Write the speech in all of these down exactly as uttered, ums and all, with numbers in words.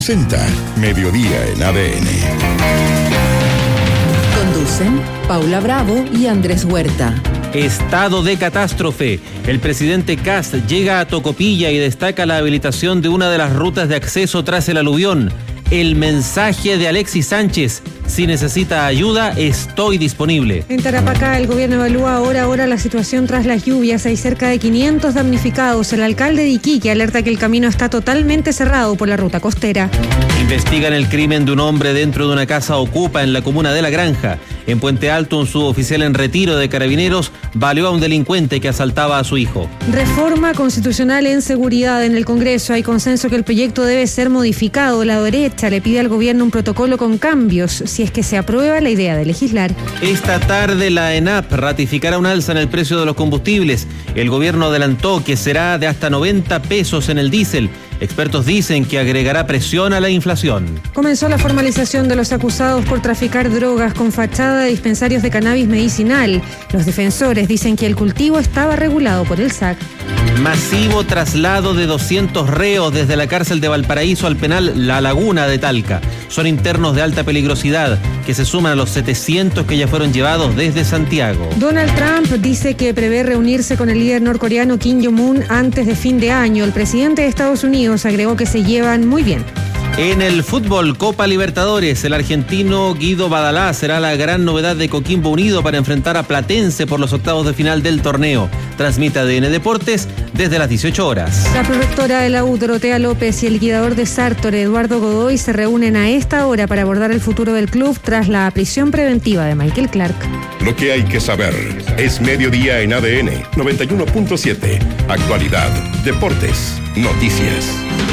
Presenta Mediodía en A D N. Conducen Paula Bravo y Andrés Huerta. Estado de catástrofe. El presidente Kast llega a Tocopilla y destaca la habilitación de una de las rutas de acceso tras el aluvión. El mensaje de Alexis Sánchez: si necesita ayuda, estoy disponible. En Tarapacá, el gobierno evalúa ahora ahora la situación tras las lluvias. Hay cerca de quinientos damnificados. El alcalde de Iquique alerta que el camino está totalmente cerrado por la ruta costera. Investigan el crimen de un hombre dentro de una casa ocupa en la comuna de La Granja. En Puente Alto, un suboficial en retiro de Carabineros baleó a un delincuente que asaltaba a su hijo. Reforma constitucional en seguridad. En el Congreso hay consenso que el proyecto debe ser modificado. La derecha le pide al gobierno un protocolo con cambios, si es que se aprueba la idea de legislar. Esta tarde la ENAP ratificará un alza en el precio de los combustibles. El gobierno adelantó que será de hasta noventa pesos en el diésel. Expertos dicen que agregará presión a la inflación. Comenzó la formalización de los acusados por traficar drogas con fachada de dispensarios de cannabis medicinal. Los defensores dicen que el cultivo estaba regulado por el S A C. Masivo traslado de doscientos reos desde la cárcel de Valparaíso al penal La Laguna de Talca. Son internos de alta peligrosidad que se suman a los setecientos que ya fueron llevados desde Santiago. Donald Trump dice que prevé reunirse con el líder norcoreano Kim Jong-un antes de fin de año. El presidente de Estados Unidos agregó que se llevan muy bien. En el fútbol, Copa Libertadores, el argentino Guido Badalá será la gran novedad de Coquimbo Unido para enfrentar a Platense por los octavos de final del torneo. Transmite A D N Deportes desde las dieciocho horas. La protectora de la U, Dorotea López, y el liquidador de Sartor, Eduardo Godoy, se reúnen a esta hora para abordar el futuro del club tras la prisión preventiva de Michael Clark. Lo que hay que saber es Mediodía en A D N noventa y uno punto siete. Actualidad, deportes, noticias.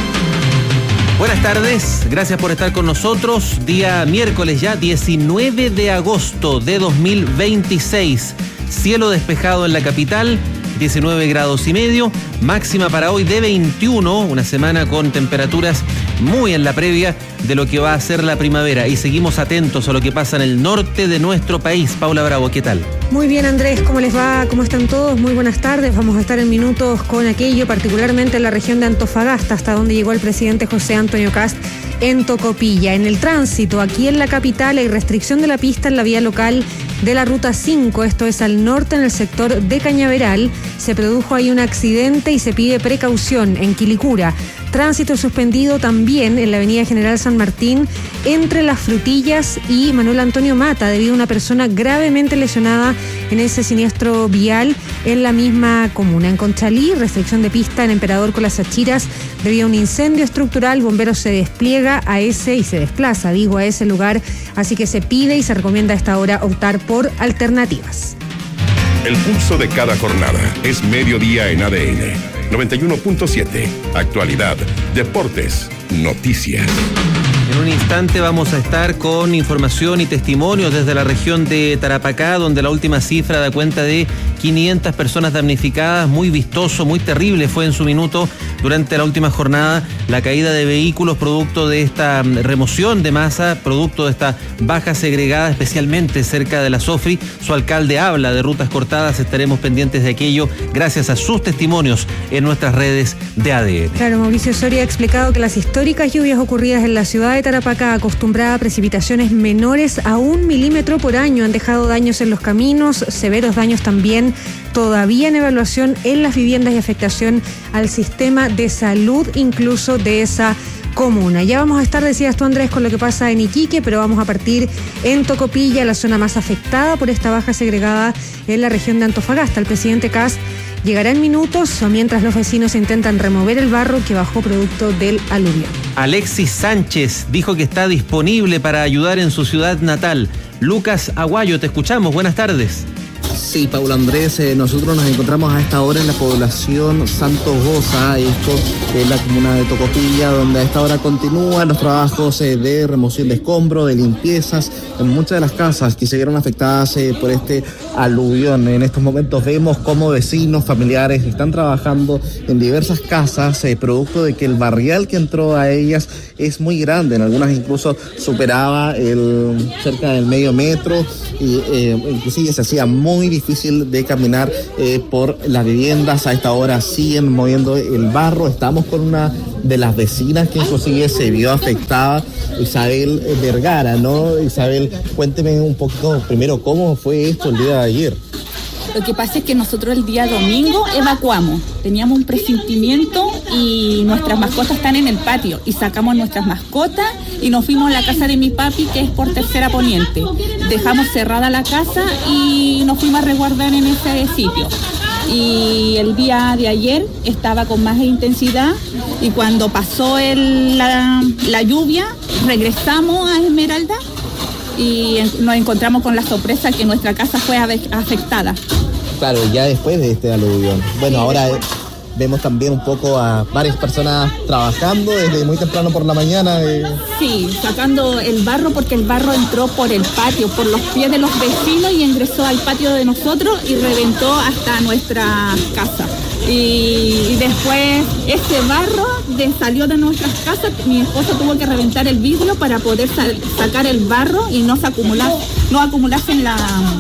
Buenas tardes, gracias por estar con nosotros. Día miércoles ya, diecinueve de agosto de dos mil veintiséis. Cielo despejado en la capital, diecinueve grados y medio. Máxima para hoy de veintiuno, una semana con temperaturas muy en la previa de lo que va a ser la primavera. Y seguimos atentos a lo que pasa en el norte de nuestro país. Paula Bravo, ¿qué tal? Muy bien, Andrés, ¿cómo les va? ¿Cómo están todos? Muy buenas tardes. Vamos a estar en minutos con aquello, particularmente en la región de Antofagasta, hasta donde llegó el presidente José Antonio Kast en Tocopilla. En el tránsito, aquí en la capital, hay restricción de la pista en la vía local de la ruta cinco, esto es al norte en el sector de Cañaveral. Se produjo ahí un accidente y se pide precaución en Quilicura. Tránsito suspendido también en la avenida General San Martín entre Las Frutillas y Manuel Antonio Mata debido a una persona gravemente lesionada en ese siniestro vial en la misma comuna. En Conchalí, restricción de pista en Emperador con las Achiras debido a un incendio estructural. Bomberos se despliega a ese y se desplaza, digo, a ese lugar, así que se pide y se recomienda a esta hora optar por alternativas. El pulso de cada jornada es Mediodía en A D N noventa y uno punto siete. Actualidad, deportes, noticias. En un instante vamos a estar con información y testimonios desde la región de Tarapacá, donde la última cifra da cuenta de quinientas personas damnificadas. Muy vistoso, muy terrible fue en su minuto durante la última jornada la caída de vehículos producto de esta remoción de masa, producto de esta baja segregada, especialmente cerca de la Sofri. Su alcalde habla de rutas cortadas, estaremos pendientes de aquello gracias a sus testimonios en nuestras redes de A D N. Claro, Mauricio Soria ha explicado que las históricas lluvias ocurridas en la ciudad de Tarapacá, acostumbrada a precipitaciones menores a un milímetro por año, han dejado daños en los caminos, severos daños también todavía en evaluación en las viviendas y afectación al sistema de salud incluso de esa comuna. Ya vamos a estar, decías tú, Andrés, con lo que pasa en Iquique, pero vamos a partir en Tocopilla, la zona más afectada por esta baja segregada en la región de Antofagasta. El presidente Kast llegará en minutos mientras los vecinos intentan remover el barro que bajó producto del aluvión. Alexis Sánchez dijo que está disponible para ayudar en su ciudad natal. Lucas Aguayo, te escuchamos. Buenas tardes. Sí, Paula Andrés, eh, nosotros nos encontramos a esta hora en la población Santos Goza, esto es la comuna de Tocopilla, donde a esta hora continúan los trabajos eh, de remoción de escombros, de limpiezas en muchas de las casas que se vieron afectadas eh, por este aluvión. En estos momentos vemos cómo vecinos, familiares están trabajando en diversas casas, eh, producto de que el barrial que entró a ellas es muy grande, en algunas incluso superaba el cerca del medio metro y eh, inclusive se hacía muy muy difícil de caminar eh, por las viviendas. A esta hora siguen moviendo el barro. Estamos con una de las vecinas que inclusive se vio afectada, Isabel Vergara, ¿no? Isabel, cuénteme un poquito primero cómo fue esto el día de ayer. Lo que pasa es que nosotros el día domingo evacuamos, teníamos un presentimiento y nuestras mascotas están en el patio y sacamos nuestras mascotas y nos fuimos a la casa de mi papi, que es por Tercera Poniente. Dejamos cerrada la casa y nos fuimos a resguardar en ese sitio. Y el día de ayer estaba con más intensidad y cuando pasó el, la, la lluvia regresamos a Esmeralda y nos encontramos con la sorpresa que nuestra casa fue afectada. Claro, ya después de este aluvión. Bueno, ahora vemos también un poco a varias personas trabajando desde muy temprano por la mañana. Eh. Sí, sacando el barro porque el barro entró por el patio, por los pies de los vecinos y ingresó al patio de nosotros y reventó hasta nuestra casa. Y, y después ese barro de, salió de nuestras casas, mi esposo tuvo que reventar el vidrio para poder sal, sacar el barro y no se acumular, no acumularse en la,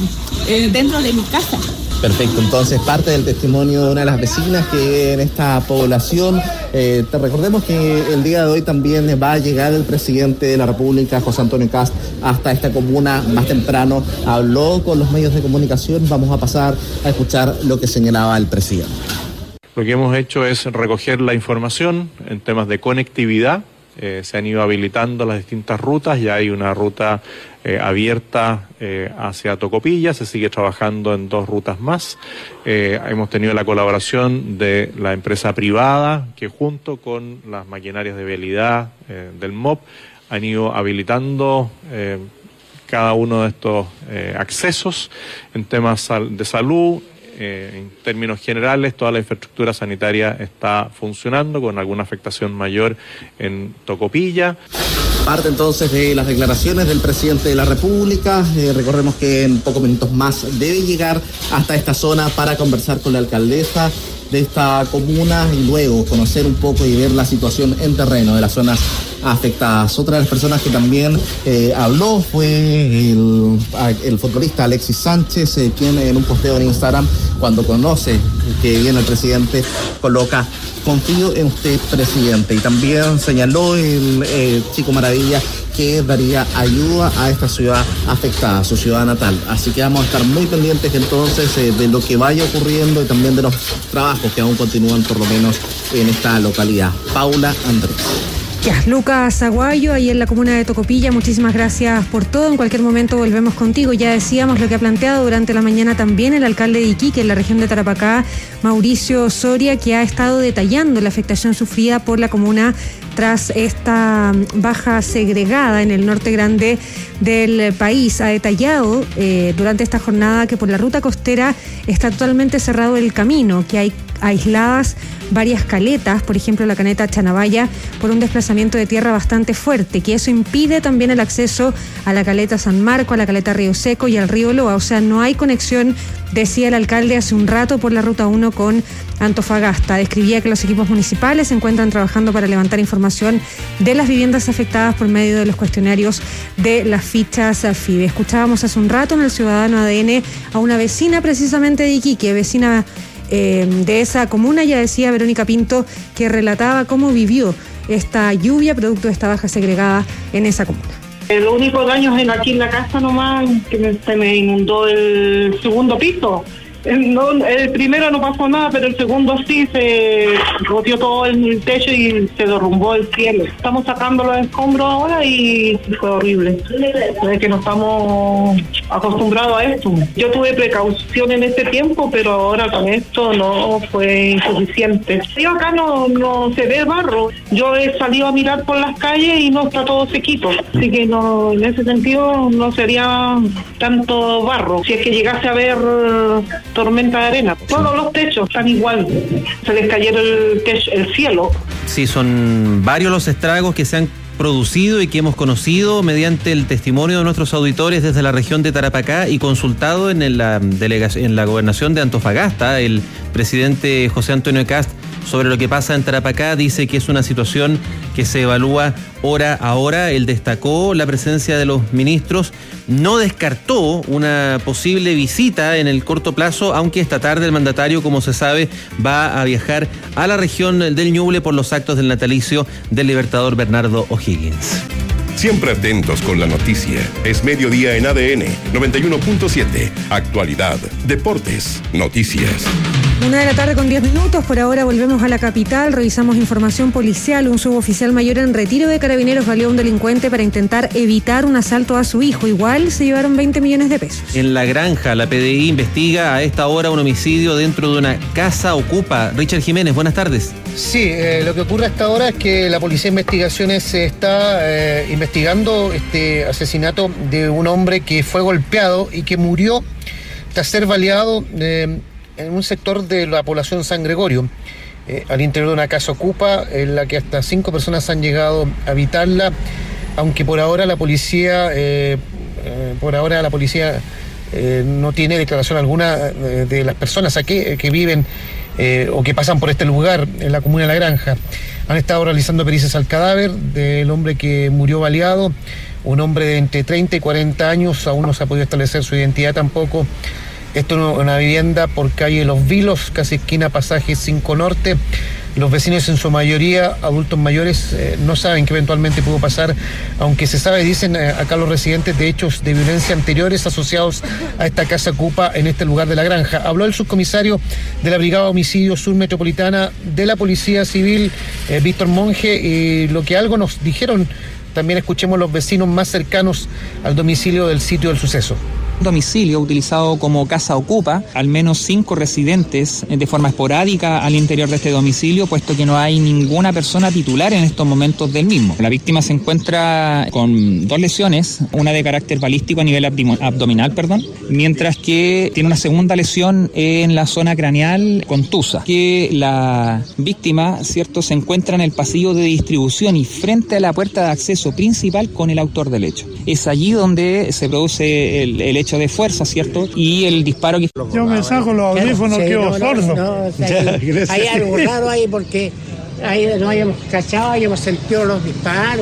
eh, dentro de mi casa. Perfecto, entonces parte del testimonio de una de las vecinas que en esta población, eh, te recordemos que el día de hoy también va a llegar el presidente de la República, José Antonio Kast, hasta esta comuna más temprano, habló con los medios de comunicación, vamos a pasar a escuchar lo que señalaba el presidente. Lo que hemos hecho es recoger la información en temas de conectividad. Eh, se han ido habilitando las distintas rutas, ya hay una ruta eh, abierta eh, hacia Tocopilla, se sigue trabajando en dos rutas más. Eh, hemos tenido la colaboración de la empresa privada que junto con las maquinarias de vialidad eh, del M O P han ido habilitando eh, cada uno de estos eh, accesos en temas sal- de salud. Eh, en términos generales, toda la infraestructura sanitaria está funcionando con alguna afectación mayor en Tocopilla. Parte entonces de las declaraciones del presidente de la República. Eh, recordemos que en pocos minutos más debe llegar hasta esta zona para conversar con la alcaldesa de esta comuna y luego conocer un poco y ver la situación en terreno de las zonas afectadas. Otra de las personas que también eh, habló fue el, el futbolista Alexis Sánchez, eh, quien en un posteo en Instagram, cuando conoce que viene el presidente, coloca: confío en usted, presidente. Y también señaló el eh, Chico Maravilla que daría ayuda a esta ciudad afectada, su ciudad natal. Así que vamos a estar muy pendientes entonces eh, de lo que vaya ocurriendo y también de los trabajos que aún continúan por lo menos en esta localidad. Paula Andrés. Ya, Lucas Aguayo, ahí en la comuna de Tocopilla, muchísimas gracias por todo. En cualquier momento volvemos contigo. Ya decíamos lo que ha planteado durante la mañana también el alcalde de Iquique, en la región de Tarapacá, Mauricio Soria, que ha estado detallando la afectación sufrida por la comuna tras esta baja segregada en el norte grande del país. Ha detallado eh, durante esta jornada que por la ruta costera está totalmente cerrado el camino, que hay aisladas varias caletas, por ejemplo la caneta Chanabaya, por un desplazamiento de tierra bastante fuerte, que eso impide también el acceso a la caleta San Marco, a la caleta Río Seco y al río Loa. O sea, no hay conexión, decía el alcalde hace un rato, por la ruta uno con Antofagasta. Describía que los equipos municipales se encuentran trabajando para levantar información de las viviendas afectadas por medio de los cuestionarios de las fichas F I B E. Escuchábamos hace un rato en el Ciudadano A D N a una vecina precisamente de Iquique, vecina eh, de esa comuna, ya decía Verónica Pinto, que relataba cómo vivió esta lluvia producto de esta baja segregada en esa comuna. El único daño es en aquí en la casa nomás, que me, se me inundó el segundo piso. El, no, el primero no pasó nada, pero el segundo sí, se roció todo el techo y se derrumbó el cielo. Estamos sacando los escombros ahora y fue horrible. Es que no estamos acostumbrados a esto. Yo tuve precaución en este tiempo, pero ahora con esto no fue insuficiente. Y acá no, no se ve barro. Yo he salido a mirar por las calles y no está todo sequito. Así que no, en ese sentido no sería tanto barro. Si es que llegase a ver tormenta de arena. Todos los techos están igual. Se les cayeron el, techo, el cielo. Sí, son varios los estragos que se han producido y que hemos conocido mediante el testimonio de nuestros auditores desde la región de Tarapacá y consultado en la delegación, en la gobernación de Antofagasta. El presidente José Antonio Kast sobre lo que pasa en Tarapacá. Dice que es una situación que se evalúa hora a hora. Él destacó la presencia de los ministros, no descartó una posible visita en el corto plazo, aunque esta tarde el mandatario, como se sabe, va a viajar a la región del Ñuble por los actos del natalicio del libertador Bernardo O'Higgins. Siempre atentos con la noticia. Es mediodía en A D N noventa y uno punto siete. Actualidad, deportes, noticias. Una de la tarde con diez minutos. Por ahora volvemos a la capital. Revisamos información policial. Un suboficial mayor en retiro de Carabineros baleó a un delincuente para intentar evitar un asalto a su hijo. Igual se llevaron veinte millones de pesos. En La Granja, la P D I investiga a esta hora un homicidio dentro de una casa ocupa. Richard Jiménez, buenas tardes. Sí, eh, lo que ocurre a esta hora es que la Policía de Investigaciones está eh, investigando este asesinato de un hombre que fue golpeado y que murió tras ser baleado eh, en un sector de la población San Gregorio, eh, al interior de una casa ocupa en la que hasta cinco personas han llegado a habitarla, aunque por ahora la policía, eh, eh, por ahora la policía eh, no tiene declaración alguna de, de las personas aquí que viven Eh, o que pasan por este lugar en la comuna de La Granja. Han estado realizando pericias al cadáver del hombre que murió baleado, un hombre de entre treinta y cuarenta años, aún no se ha podido establecer su identidad tampoco. Esto es una vivienda por calle Los Vilos, casi esquina Pasaje cinco Norte. Los vecinos, en su mayoría adultos mayores, eh, no saben qué eventualmente pudo pasar, aunque se sabe, dicen eh, acá los residentes, de hechos de violencia anteriores asociados a esta casa ocupa en este lugar de La Granja. Habló el subcomisario de la Brigada Homicidio Sur Metropolitana de la Policía Civil, eh, Víctor Monge, y lo que algo nos dijeron, también escuchemos los vecinos más cercanos al domicilio del sitio del suceso. Domicilio utilizado como casa ocupa, al menos cinco residentes de forma esporádica al interior de este domicilio, puesto que no hay ninguna persona titular en estos momentos del mismo. La víctima se encuentra con dos lesiones, una de carácter balístico a nivel abdominal, perdón, mientras que tiene una segunda lesión en la zona craneal contusa. Que la víctima, cierto, se encuentra en el pasillo de distribución y frente a la puerta de acceso principal con el autor del hecho. Es allí donde se produce el, el hecho de fuerza, ¿cierto? Y el disparo que... Yo me saco los audífonos, sí, quedo no, sordo. No, o sea, ya, hay algo raro ahí porque ahí no hayamos cachado, hayamos sentido los disparos.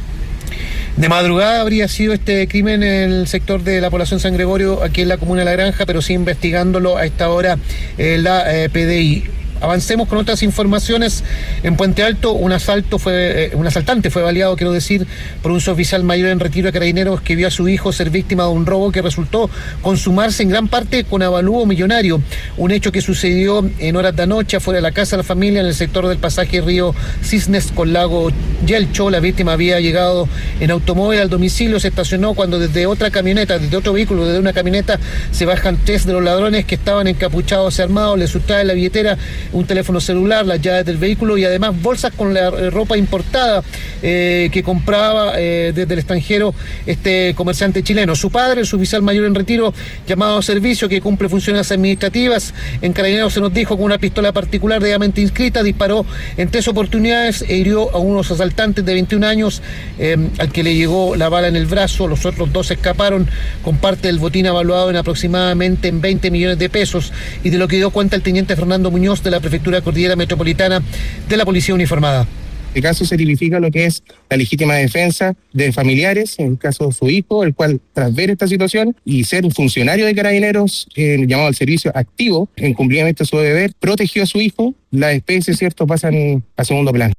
De madrugada habría sido este crimen en el sector de la población San Gregorio, aquí en la comuna de La Granja, pero sí investigándolo a esta hora eh, la eh, P D I. Avancemos con otras informaciones. En Puente Alto, un asalto fue, eh, un asaltante fue baleado, quiero decir, por un suboficial mayor en retiro de Carabineros que vio a su hijo ser víctima de un robo que resultó consumarse en gran parte con avalúo millonario. Un hecho que sucedió en horas de noche afuera de la casa de la familia en el sector del pasaje Río Cisnes con Lago Yelcho. La víctima había llegado en automóvil al domicilio, se estacionó cuando desde otra camioneta, desde otro vehículo, desde una camioneta, se bajan tres de los ladrones que estaban encapuchados y armados, le sustraen la billetera, un teléfono celular, las llaves del vehículo y además bolsas con la ropa importada eh, que compraba eh, desde el extranjero este comerciante chileno. Su padre, el suboficial mayor en retiro, llamado a servicio, que cumple funciones administrativas en Carabineros, se nos dijo, con una pistola particular debidamente inscrita, disparó en tres oportunidades e hirió a unos asaltantes de veintiún años, eh, al que le llegó la bala en el brazo. Los otros dos escaparon con parte del botín evaluado en aproximadamente en veinte millones de pesos, y de lo que dio cuenta el teniente Fernando Muñoz de la Prefectura Cordillera Metropolitana de la Policía Uniformada. En este caso se tipifica lo que es la legítima defensa de familiares, en el caso de su hijo, el cual, tras ver esta situación y ser un funcionario de Carabineros eh, llamado al servicio activo, en cumplimiento de su deber, protegió a su hijo. Las especies, cierto, pasan a segundo plano.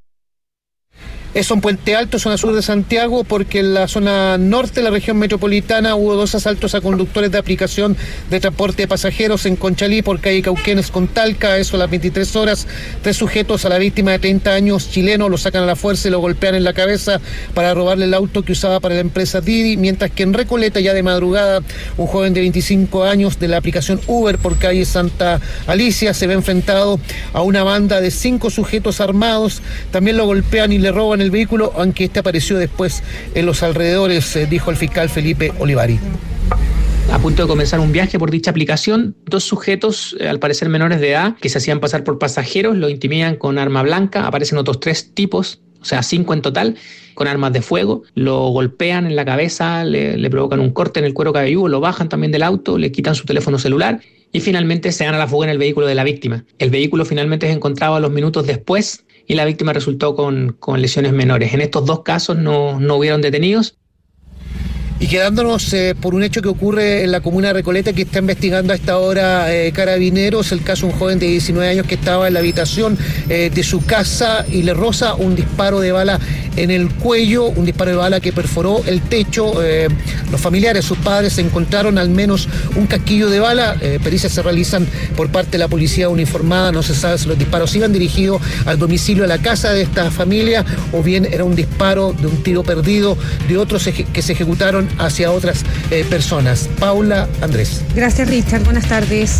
Eso en Puente Alto, zona sur de Santiago, porque en la zona norte de la región metropolitana hubo dos asaltos a conductores de aplicación de transporte de pasajeros en Conchalí por calle Cauquenes con Talca. Eso a las veintitrés horas. Tres sujetos a la víctima de treinta años chileno lo sacan a la fuerza y lo golpean en la cabeza para robarle el auto que usaba para la empresa Didi, mientras que en Recoleta, ya de madrugada, un joven de veinticinco años de la aplicación Uber por calle Santa Alicia se ve enfrentado a una banda de cinco sujetos armados. También lo golpean y le roban el vehículo, aunque este apareció después en los alrededores, eh, dijo el fiscal Felipe Olivari. A punto de comenzar un viaje por dicha aplicación, dos sujetos, eh, al parecer menores de edad, que se hacían pasar por pasajeros, lo intimidan con arma blanca. Aparecen otros tres tipos, o sea, cinco en total, con armas de fuego. Lo golpean en la cabeza, le, le provocan un corte en el cuero cabelludo, lo bajan también del auto, le quitan su teléfono celular y finalmente se dan a la fuga en el vehículo de la víctima. El vehículo finalmente es encontrado a los minutos después y la víctima resultó con, con lesiones menores. En estos dos casos no, no hubieron detenidos. Y quedándonos eh, por un hecho que ocurre en la comuna de Recoleta, que está investigando a esta hora eh, Carabineros, el caso de un joven de diecinueve años que estaba en la habitación eh, de su casa y le roza un disparo de bala en el cuello, un disparo de bala que perforó el techo. Eh, los familiares, sus padres, encontraron al menos un casquillo de bala. Eh, pericias se realizan por parte de la policía uniformada. No se sabe si los disparos iban dirigidos al domicilio, a la casa de esta familia, o bien era un disparo de un tiro perdido de otros que se ejecutaron hacia otras eh, personas. Paula, Andrés. Gracias, Richard. Buenas tardes.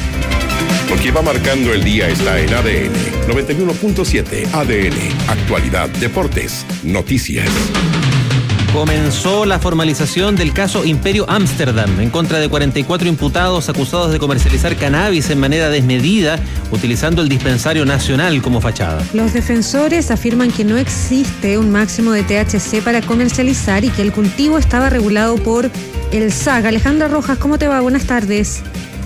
Lo que va marcando el día está en A D N noventa y uno punto siete. A D N, actualidad, deportes, noticias. Comenzó la formalización del caso Imperio Amsterdam en contra de cuarenta y cuatro imputados acusados de comercializar cannabis en manera desmedida, utilizando el dispensario nacional como fachada. Los defensores afirman que no existe un máximo de T H C para comercializar y que el cultivo estaba regulado por el S A G. Alejandra Rojas, ¿cómo te va? Buenas tardes.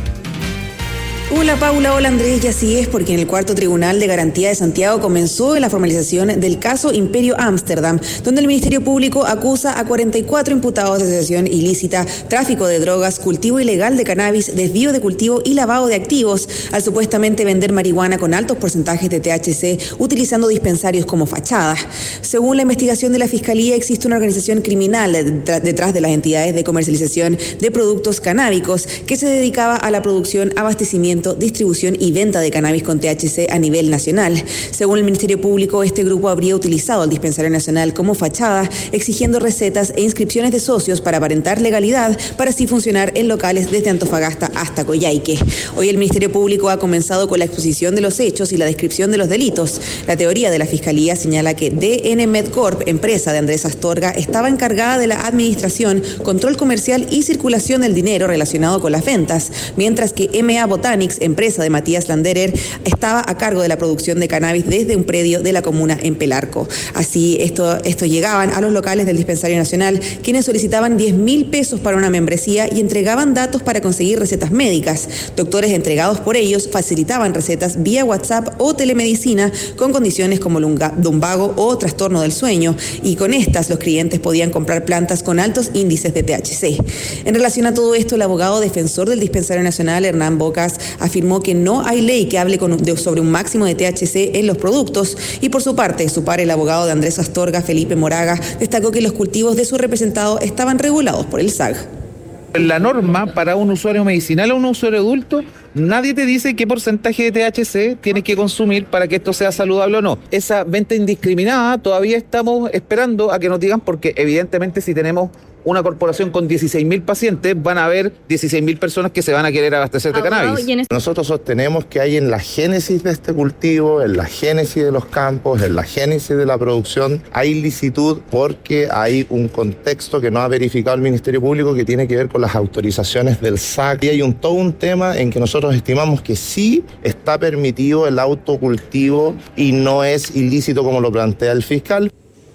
Hola Paula, hola Andrés, y así es porque en el cuarto Tribunal de Garantía de Santiago comenzó la formalización del caso Imperio Amsterdam, donde el Ministerio Público acusa a cuarenta y cuatro imputados de asociación ilícita, tráfico de drogas, cultivo ilegal de cannabis, desvío de cultivo y lavado de activos, al supuestamente vender marihuana con altos porcentajes de T H C utilizando dispensarios como fachada. Según la investigación de la Fiscalía, existe una organización criminal detrás de las entidades de comercialización de productos canábicos que se dedicaba a la producción, abastecimiento, distribución y venta de cannabis con T H C a nivel nacional. Según el Ministerio Público, este grupo habría utilizado el dispensario nacional como fachada, exigiendo recetas e inscripciones de socios para aparentar legalidad, para así funcionar en locales desde Antofagasta hasta Coyhaique. Hoy el Ministerio Público ha comenzado con la exposición de los hechos y la descripción de los delitos. La teoría de la Fiscalía señala que D N Medcorp, empresa de Andrés Astorga, estaba encargada de la administración, control comercial y circulación del dinero relacionado con las ventas, mientras que M A Botanics, empresa de Matías Landerer, estaba a cargo de la producción de cannabis desde un predio de la comuna en Pelarco. Así, esto, esto llegaban a los locales del Dispensario Nacional, quienes solicitaban diez mil pesos para una membresía y entregaban datos para conseguir recetas médicas. Doctores entregados por ellos facilitaban recetas vía WhatsApp o telemedicina con condiciones como lumbago o trastorno del sueño, y con estas los clientes podían comprar plantas con altos índices de T H C. En relación a todo esto, el abogado defensor del Dispensario Nacional, Hernán Bocas, afirmó que no hay ley que hable con, de, sobre un máximo de T H C en los productos, y por su parte, su par, el abogado de Andrés Astorga, Felipe Moraga, destacó que los cultivos de su representado estaban regulados por el S A G. La norma para un usuario medicinal o un usuario adulto, nadie te dice qué porcentaje de T H C tienes que consumir para que esto sea saludable o no. Esa venta indiscriminada todavía estamos esperando a que nos digan, porque evidentemente si tenemos una corporación con dieciséis mil pacientes, van a haber dieciséis mil personas que se van a querer abastecer de cannabis. Nosotros sostenemos que hay en la génesis de este cultivo, en la génesis de los campos, en la génesis de la producción, hay ilicitud porque hay un contexto que no ha verificado el Ministerio Público que tiene que ver con las autorizaciones del S A C. Y hay un, todo un tema en que nosotros estimamos que sí está permitido el autocultivo y no es ilícito como lo plantea el fiscal.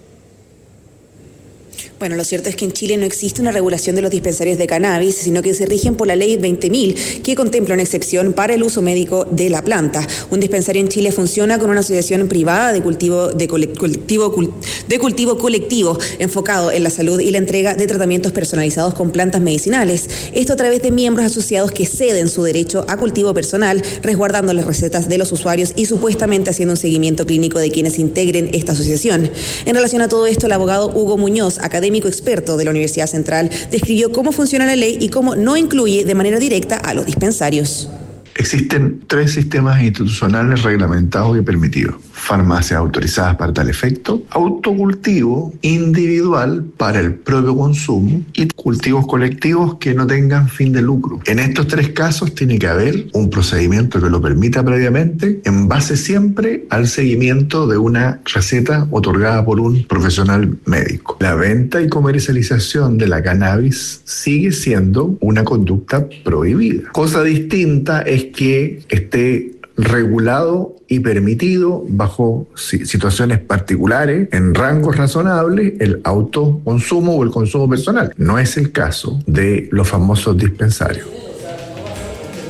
Bueno, lo cierto es que en Chile no existe una regulación de los dispensarios de cannabis, sino que se rigen por la ley veinte mil, que contempla una excepción para el uso médico de la planta. Un dispensario en Chile funciona con una asociación privada de cultivo, de colectivo, de cultivo colectivo, enfocado en la salud y la entrega de tratamientos personalizados con plantas medicinales. Esto a través de miembros asociados que ceden su derecho a cultivo personal, resguardando las recetas de los usuarios y supuestamente haciendo un seguimiento clínico de quienes integren esta asociación. En relación a todo esto, el abogado Hugo Muñoz, académico experto de la Universidad Central, describió cómo funciona la ley y cómo no incluye de manera directa a los dispensarios. Existen tres sistemas institucionales reglamentados y permitidos: farmacias autorizadas para tal efecto, autocultivo individual para el propio consumo y cultivos colectivos que no tengan fin de lucro. En estos tres casos tiene que haber un procedimiento que lo permita previamente, en base siempre al seguimiento de una receta otorgada por un profesional médico. La venta y comercialización de la cannabis sigue siendo una conducta prohibida. Cosa distinta es que esté regulado y permitido bajo situaciones particulares, en rangos razonables, el autoconsumo o el consumo personal. No es el caso de los famosos dispensarios.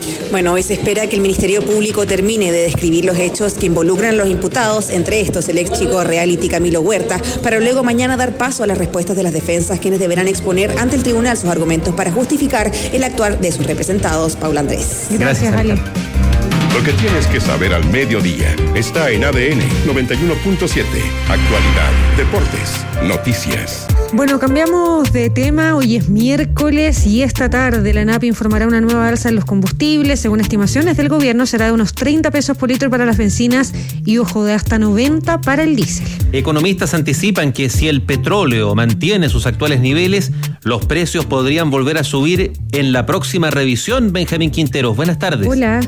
Bueno, hoy se espera que el Ministerio Público termine de describir los hechos que involucran a los imputados, entre estos el ex chico reality Camilo Huerta, para luego mañana dar paso a las respuestas de las defensas, quienes deberán exponer ante el tribunal sus argumentos para justificar el actuar de sus representados. Paula Andrés. Gracias, Ali. Lo que tienes que saber al mediodía está en A D N noventa y uno punto siete. Actualidad, deportes, noticias. Bueno, cambiamos de tema. Hoy es miércoles y esta tarde la ANAP informará una nueva alza en los combustibles. Según estimaciones del gobierno, será de unos treinta pesos por litro para las bencinas y, ojo, de hasta noventa para el diésel. Economistas anticipan que si el petróleo mantiene sus actuales niveles, los precios podrían volver a subir en la próxima revisión. Benjamín Quinteros, buenas tardes. Hola.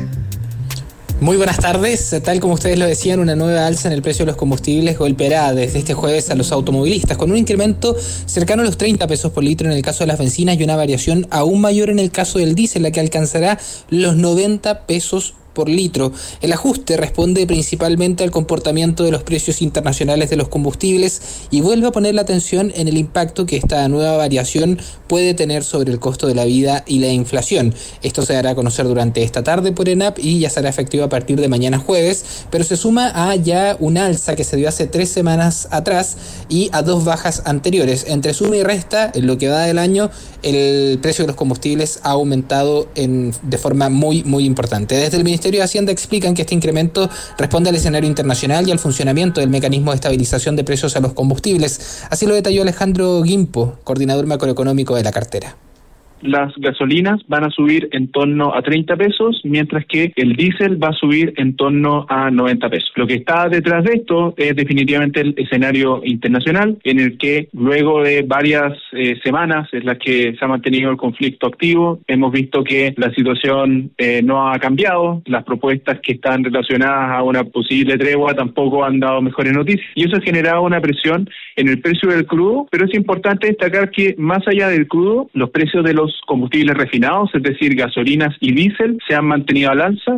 Muy buenas tardes. Tal como ustedes lo decían, una nueva alza en el precio de los combustibles golpeará desde este jueves a los automovilistas, con un incremento cercano a los treinta pesos por litro en el caso de las bencinas y una variación aún mayor en el caso del diésel, la que alcanzará los noventa pesos por litro. El ajuste responde principalmente al comportamiento de los precios internacionales de los combustibles y vuelve a poner la atención en el impacto que esta nueva variación puede tener sobre el costo de la vida y la inflación. Esto se dará a conocer durante esta tarde por ENAP y ya será efectivo a partir de mañana jueves, pero se suma a ya un alza que se dio hace tres semanas atrás y a dos bajas anteriores. Entre suma y resta, en lo que va del año, el precio de los combustibles ha aumentado en, de forma muy, muy importante. Desde el Ministerio de Hacienda explican que este incremento responde al escenario internacional y al funcionamiento del mecanismo de estabilización de precios a los combustibles. Así lo detalló Alejandro Guimpo, coordinador macroeconómico de la cartera. Las gasolinas van a subir en torno a treinta pesos, mientras que el diésel va a subir en torno a noventa pesos. Lo que está detrás de esto es definitivamente el escenario internacional, en el que luego de varias eh, semanas en las que se ha mantenido el conflicto activo, hemos visto que la situación eh, no ha cambiado, las propuestas que están relacionadas a una posible tregua tampoco han dado mejores noticias, y eso ha generado una presión en el precio del crudo, pero es importante destacar que más allá del crudo, los precios de los combustibles refinados, es decir, gasolinas y diésel, se han mantenido al alza.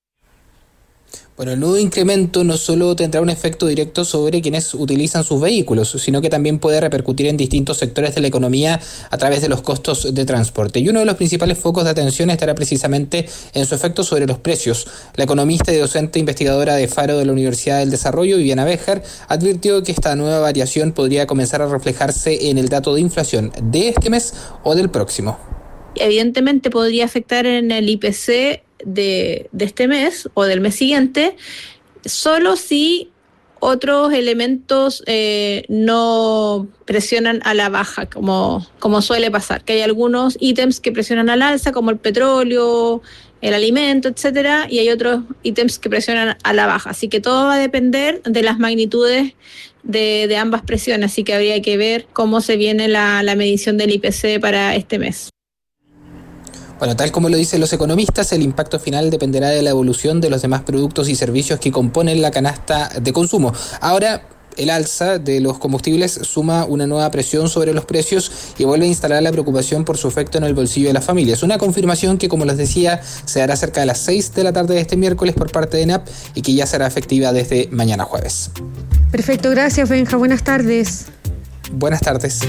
Bueno, el nuevo incremento no solo tendrá un efecto directo sobre quienes utilizan sus vehículos, sino que también puede repercutir en distintos sectores de la economía a través de los costos de transporte. Y uno de los principales focos de atención estará precisamente en su efecto sobre los precios. La economista y docente investigadora de Faro de la Universidad del Desarrollo, Viviana Béjar, advirtió que esta nueva variación podría comenzar a reflejarse en el dato de inflación de este mes o del próximo. Evidentemente podría afectar en el I P C de, de este mes o del mes siguiente, solo si otros elementos eh, no presionan a la baja, como, como suele pasar, que hay algunos ítems que presionan al alza, como el petróleo, el alimento, etcétera, y hay otros ítems que presionan a la baja. Así que todo va a depender de las magnitudes de, de ambas presiones, así que habría que ver cómo se viene la, la medición del I P C para este mes. Bueno, tal como lo dicen los economistas, el impacto final dependerá de la evolución de los demás productos y servicios que componen la canasta de consumo. Ahora, el alza de los combustibles suma una nueva presión sobre los precios y vuelve a instalar la preocupación por su efecto en el bolsillo de las familias. Una confirmación que, como les decía, se hará cerca de las seis de la tarde de este miércoles por parte de ENAP y que ya será efectiva desde mañana jueves. Perfecto, gracias, Benja. Buenas tardes. Buenas tardes.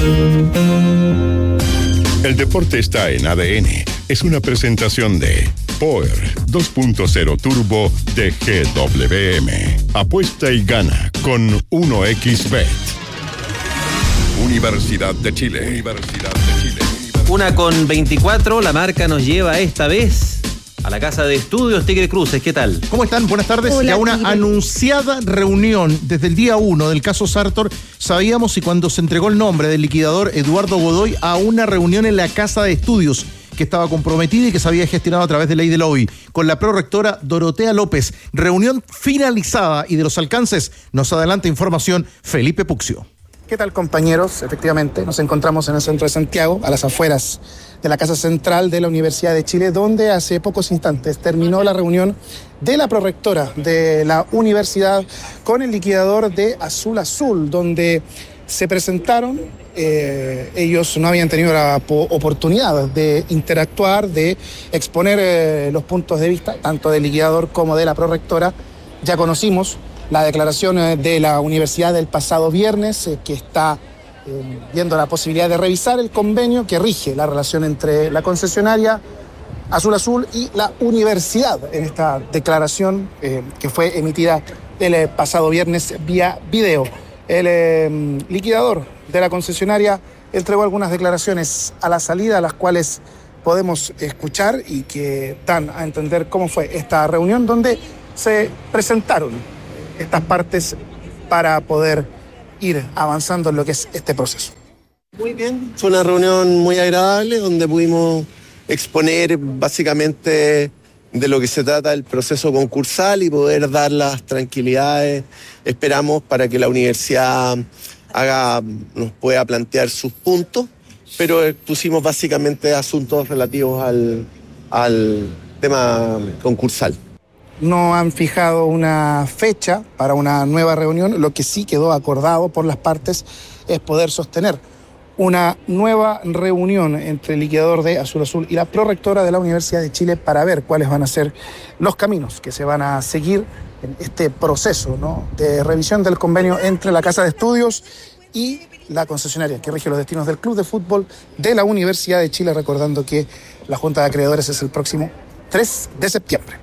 El deporte está en A D N. Es una presentación de Power dos punto cero Turbo de G W M. Apuesta y gana con uno equis bet. Universidad de Chile. Universidad de Chile. Una con veinticuatro, la marca nos lleva esta vez a la casa de estudios Tigre Cruces. ¿Qué tal? ¿Cómo están? Buenas tardes. Hola, ya una Tigre. anunciada reunión desde el día uno del caso Sartor. Sabíamos y cuando se entregó el nombre del liquidador Eduardo Godoy a una reunión en la casa de estudios que estaba comprometida y que se había gestionado a través de Ley de Lobby con la prorectora Dorotea López. Reunión finalizada y de los alcances nos adelanta información Felipe Puccio. ¿Qué tal, compañeros? Efectivamente, nos encontramos en el centro de Santiago, a las afueras de la Casa Central de la Universidad de Chile, donde hace pocos instantes terminó la reunión de la prorectora de la universidad con el liquidador de Azul Azul, donde se presentaron, eh, ellos no habían tenido la oportunidad de interactuar, de exponer eh, los puntos de vista, tanto del liquidador como de la prorectora. Ya conocimos la declaración de la universidad del pasado viernes, eh, que está eh, viendo la posibilidad de revisar el convenio que rige la relación entre la concesionaria Azul Azul y la Universidad en esta declaración eh, que fue emitida el eh, pasado viernes vía video. El eh, liquidador de la concesionaria entregó algunas declaraciones a la salida, a las cuales podemos escuchar y que dan a entender cómo fue esta reunión donde se presentaron estas partes para poder ir avanzando en lo que es este proceso. Muy bien, fue una reunión muy agradable donde pudimos exponer básicamente de lo que se trata el proceso concursal y poder dar las tranquilidades, esperamos, para que la universidad haga, nos pueda plantear sus puntos, pero pusimos básicamente asuntos relativos al, al tema concursal. No han fijado una fecha para una nueva reunión, lo que sí quedó acordado por las partes es poder sostener una nueva reunión entre el liquidador de Azul Azul y la prorectora de la Universidad de Chile para ver cuáles van a ser los caminos que se van a seguir en este proceso, ¿no?, de revisión del convenio entre la Casa de Estudios y la concesionaria que rige los destinos del Club de Fútbol de la Universidad de Chile, recordando que la Junta de Acreedores es el próximo tres de septiembre.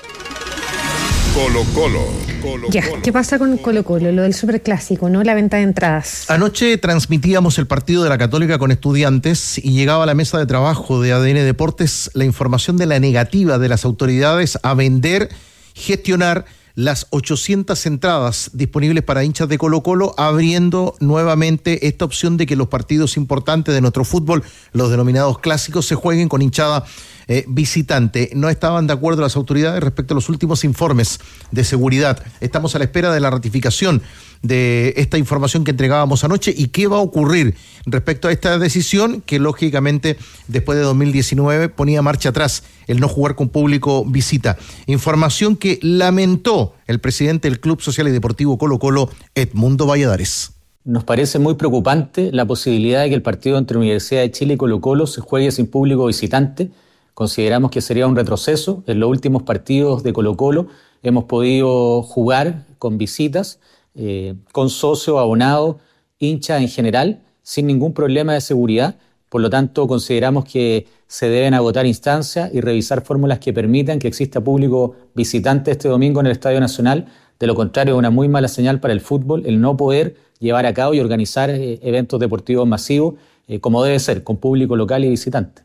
Colo Colo. Colo, ya, Colo. ¿Qué pasa con Colo Colo? Lo del superclásico, ¿no? La venta de entradas. Anoche transmitíamos el partido de la Católica con estudiantes y llegaba a la mesa de trabajo de A D N Deportes la información de la negativa de las autoridades a vender, gestionar las ochocientas entradas disponibles para hinchas de Colo Colo, abriendo nuevamente esta opción de que los partidos importantes de nuestro fútbol, los denominados clásicos, se jueguen con hinchada eh, visitante. No estaban de acuerdo las autoridades respecto a los últimos informes de seguridad. Estamos a la espera de la ratificación de esta información que entregábamos anoche y qué va a ocurrir respecto a esta decisión que lógicamente después de dos mil diecinueve ponía marcha atrás el no jugar con público visita. Información que lamentó el presidente del Club Social y Deportivo Colo Colo, Edmundo Valladares. Nos parece muy preocupante la posibilidad de que el partido entre Universidad de Chile y Colo Colo se juegue sin público visitante. Consideramos que sería un retroceso. En los últimos partidos de Colo Colo hemos podido jugar con visitas, eh, con socios, abonados, hinchas en general, sin ningún problema de seguridad. Por lo tanto, consideramos que se deben agotar instancias y revisar fórmulas que permitan que exista público visitante este domingo en el Estadio Nacional. De lo contrario, es una muy mala señal para el fútbol el no poder llevar a cabo y organizar eh, eventos deportivos masivos eh, como debe ser, con público local y visitante.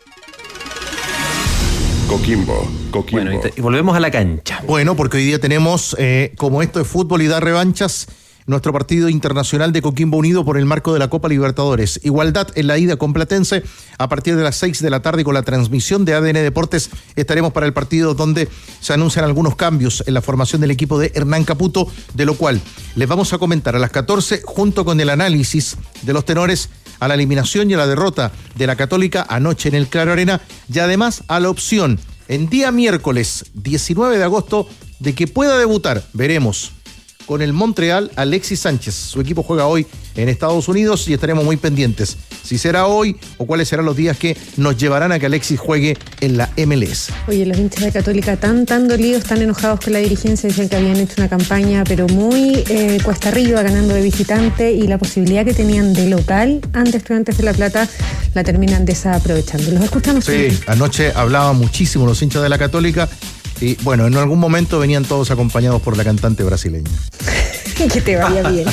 Coquimbo, Coquimbo. Bueno, y, te, y volvemos a la cancha. Bueno, porque hoy día tenemos, eh, como esto es fútbol y da revanchas, nuestro partido internacional de Coquimbo Unido por el marco de la Copa Libertadores. Igualdad en la ida con Platense a partir de las seis de la tarde con la transmisión de A D N Deportes. Estaremos para el partido donde se anuncian algunos cambios en la formación del equipo de Hernán Caputo, de lo cual les vamos a comentar a las catorce junto con el análisis de los tenores a la eliminación y a la derrota de la Católica anoche en el Claro Arena y además a la opción en día miércoles diecinueve de agosto de que pueda debutar, veremos, con el Montreal Alexis Sánchez. Su equipo juega hoy en Estados Unidos y estaremos muy pendientes si será hoy o cuáles serán los días que nos llevarán a que Alexis juegue en la M L S. Oye, los hinchas de Católica tan, tan dolidos, tan enojados con la dirigencia, decían que habían hecho una campaña pero muy eh, cuesta arriba, ganando de visitante, y la posibilidad que tenían de local ante Estudiantes de La Plata la terminan desaprovechando. ¿Los escuchamos? Sí, anoche hablaban muchísimo los hinchas de la Católica. Y bueno, en algún momento venían todos acompañados por la cantante brasileña. Que te vaya bien.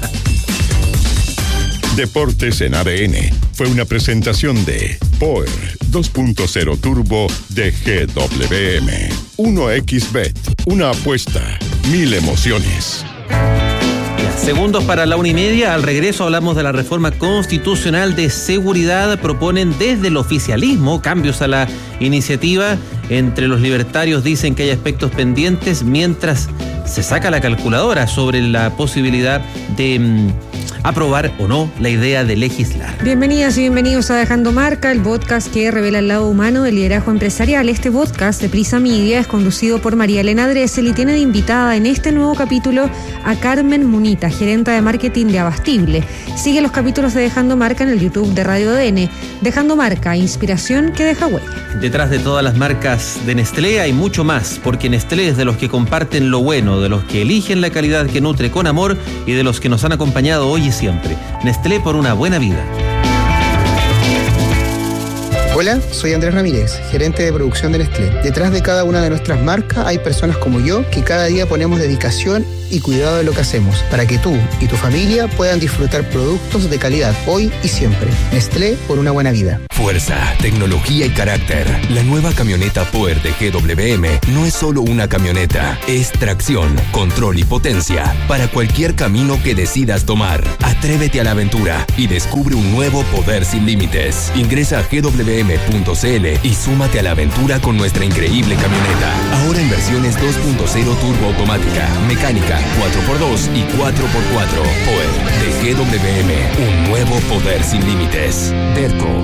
Deportes en A D N fue una presentación de Power dos punto cero Turbo de G W M. uno equis Bet, una apuesta, mil emociones. Segundos para la una y media. Al regreso hablamos de la reforma constitucional de seguridad. Proponen desde el oficialismo cambios a la iniciativa. Entre los libertarios dicen que hay aspectos pendientes, mientras se saca la calculadora sobre la posibilidad de mmm, aprobar o no la idea de legislar. Bienvenidas y bienvenidos a Dejando Marca, el podcast que revela el lado humano del liderazgo empresarial. Este podcast de Prisa Media es conducido por María Elena Dressel y tiene de invitada en este nuevo capítulo a Carmen Munita, gerenta de marketing de Abastible. Sigue los capítulos de Dejando Marca en el YouTube de Radio A D N. Dejando Marca, inspiración que deja huella. Detrás de todas las marcas de Nestlé hay mucho más, porque Nestlé es de los que comparten lo bueno, de los que eligen la calidad que nutre con amor y de los que nos han acompañado hoy y siempre. Nestlé por una buena vida. Hola, soy Andrés Ramírez, gerente de producción de Nestlé. Detrás de cada una de nuestras marcas hay personas como yo que cada día ponemos dedicación y cuidado de lo que hacemos para que tú y tu familia puedan disfrutar productos de calidad hoy y siempre. Nestlé, por una buena vida. Fuerza, tecnología y carácter. La nueva camioneta Power de G W M no es solo una camioneta, es tracción, control y potencia para cualquier camino que decidas tomar. Atrévete a la aventura y descubre un nuevo poder sin límites. Ingresa a G W M punto C L y súmate a la aventura con nuestra increíble camioneta. Ahora en versiones dos punto cero turbo automática, mecánica, cuatro por dos y cuatro por cuatro. Power de G W M, un nuevo poder sin límites. Derco.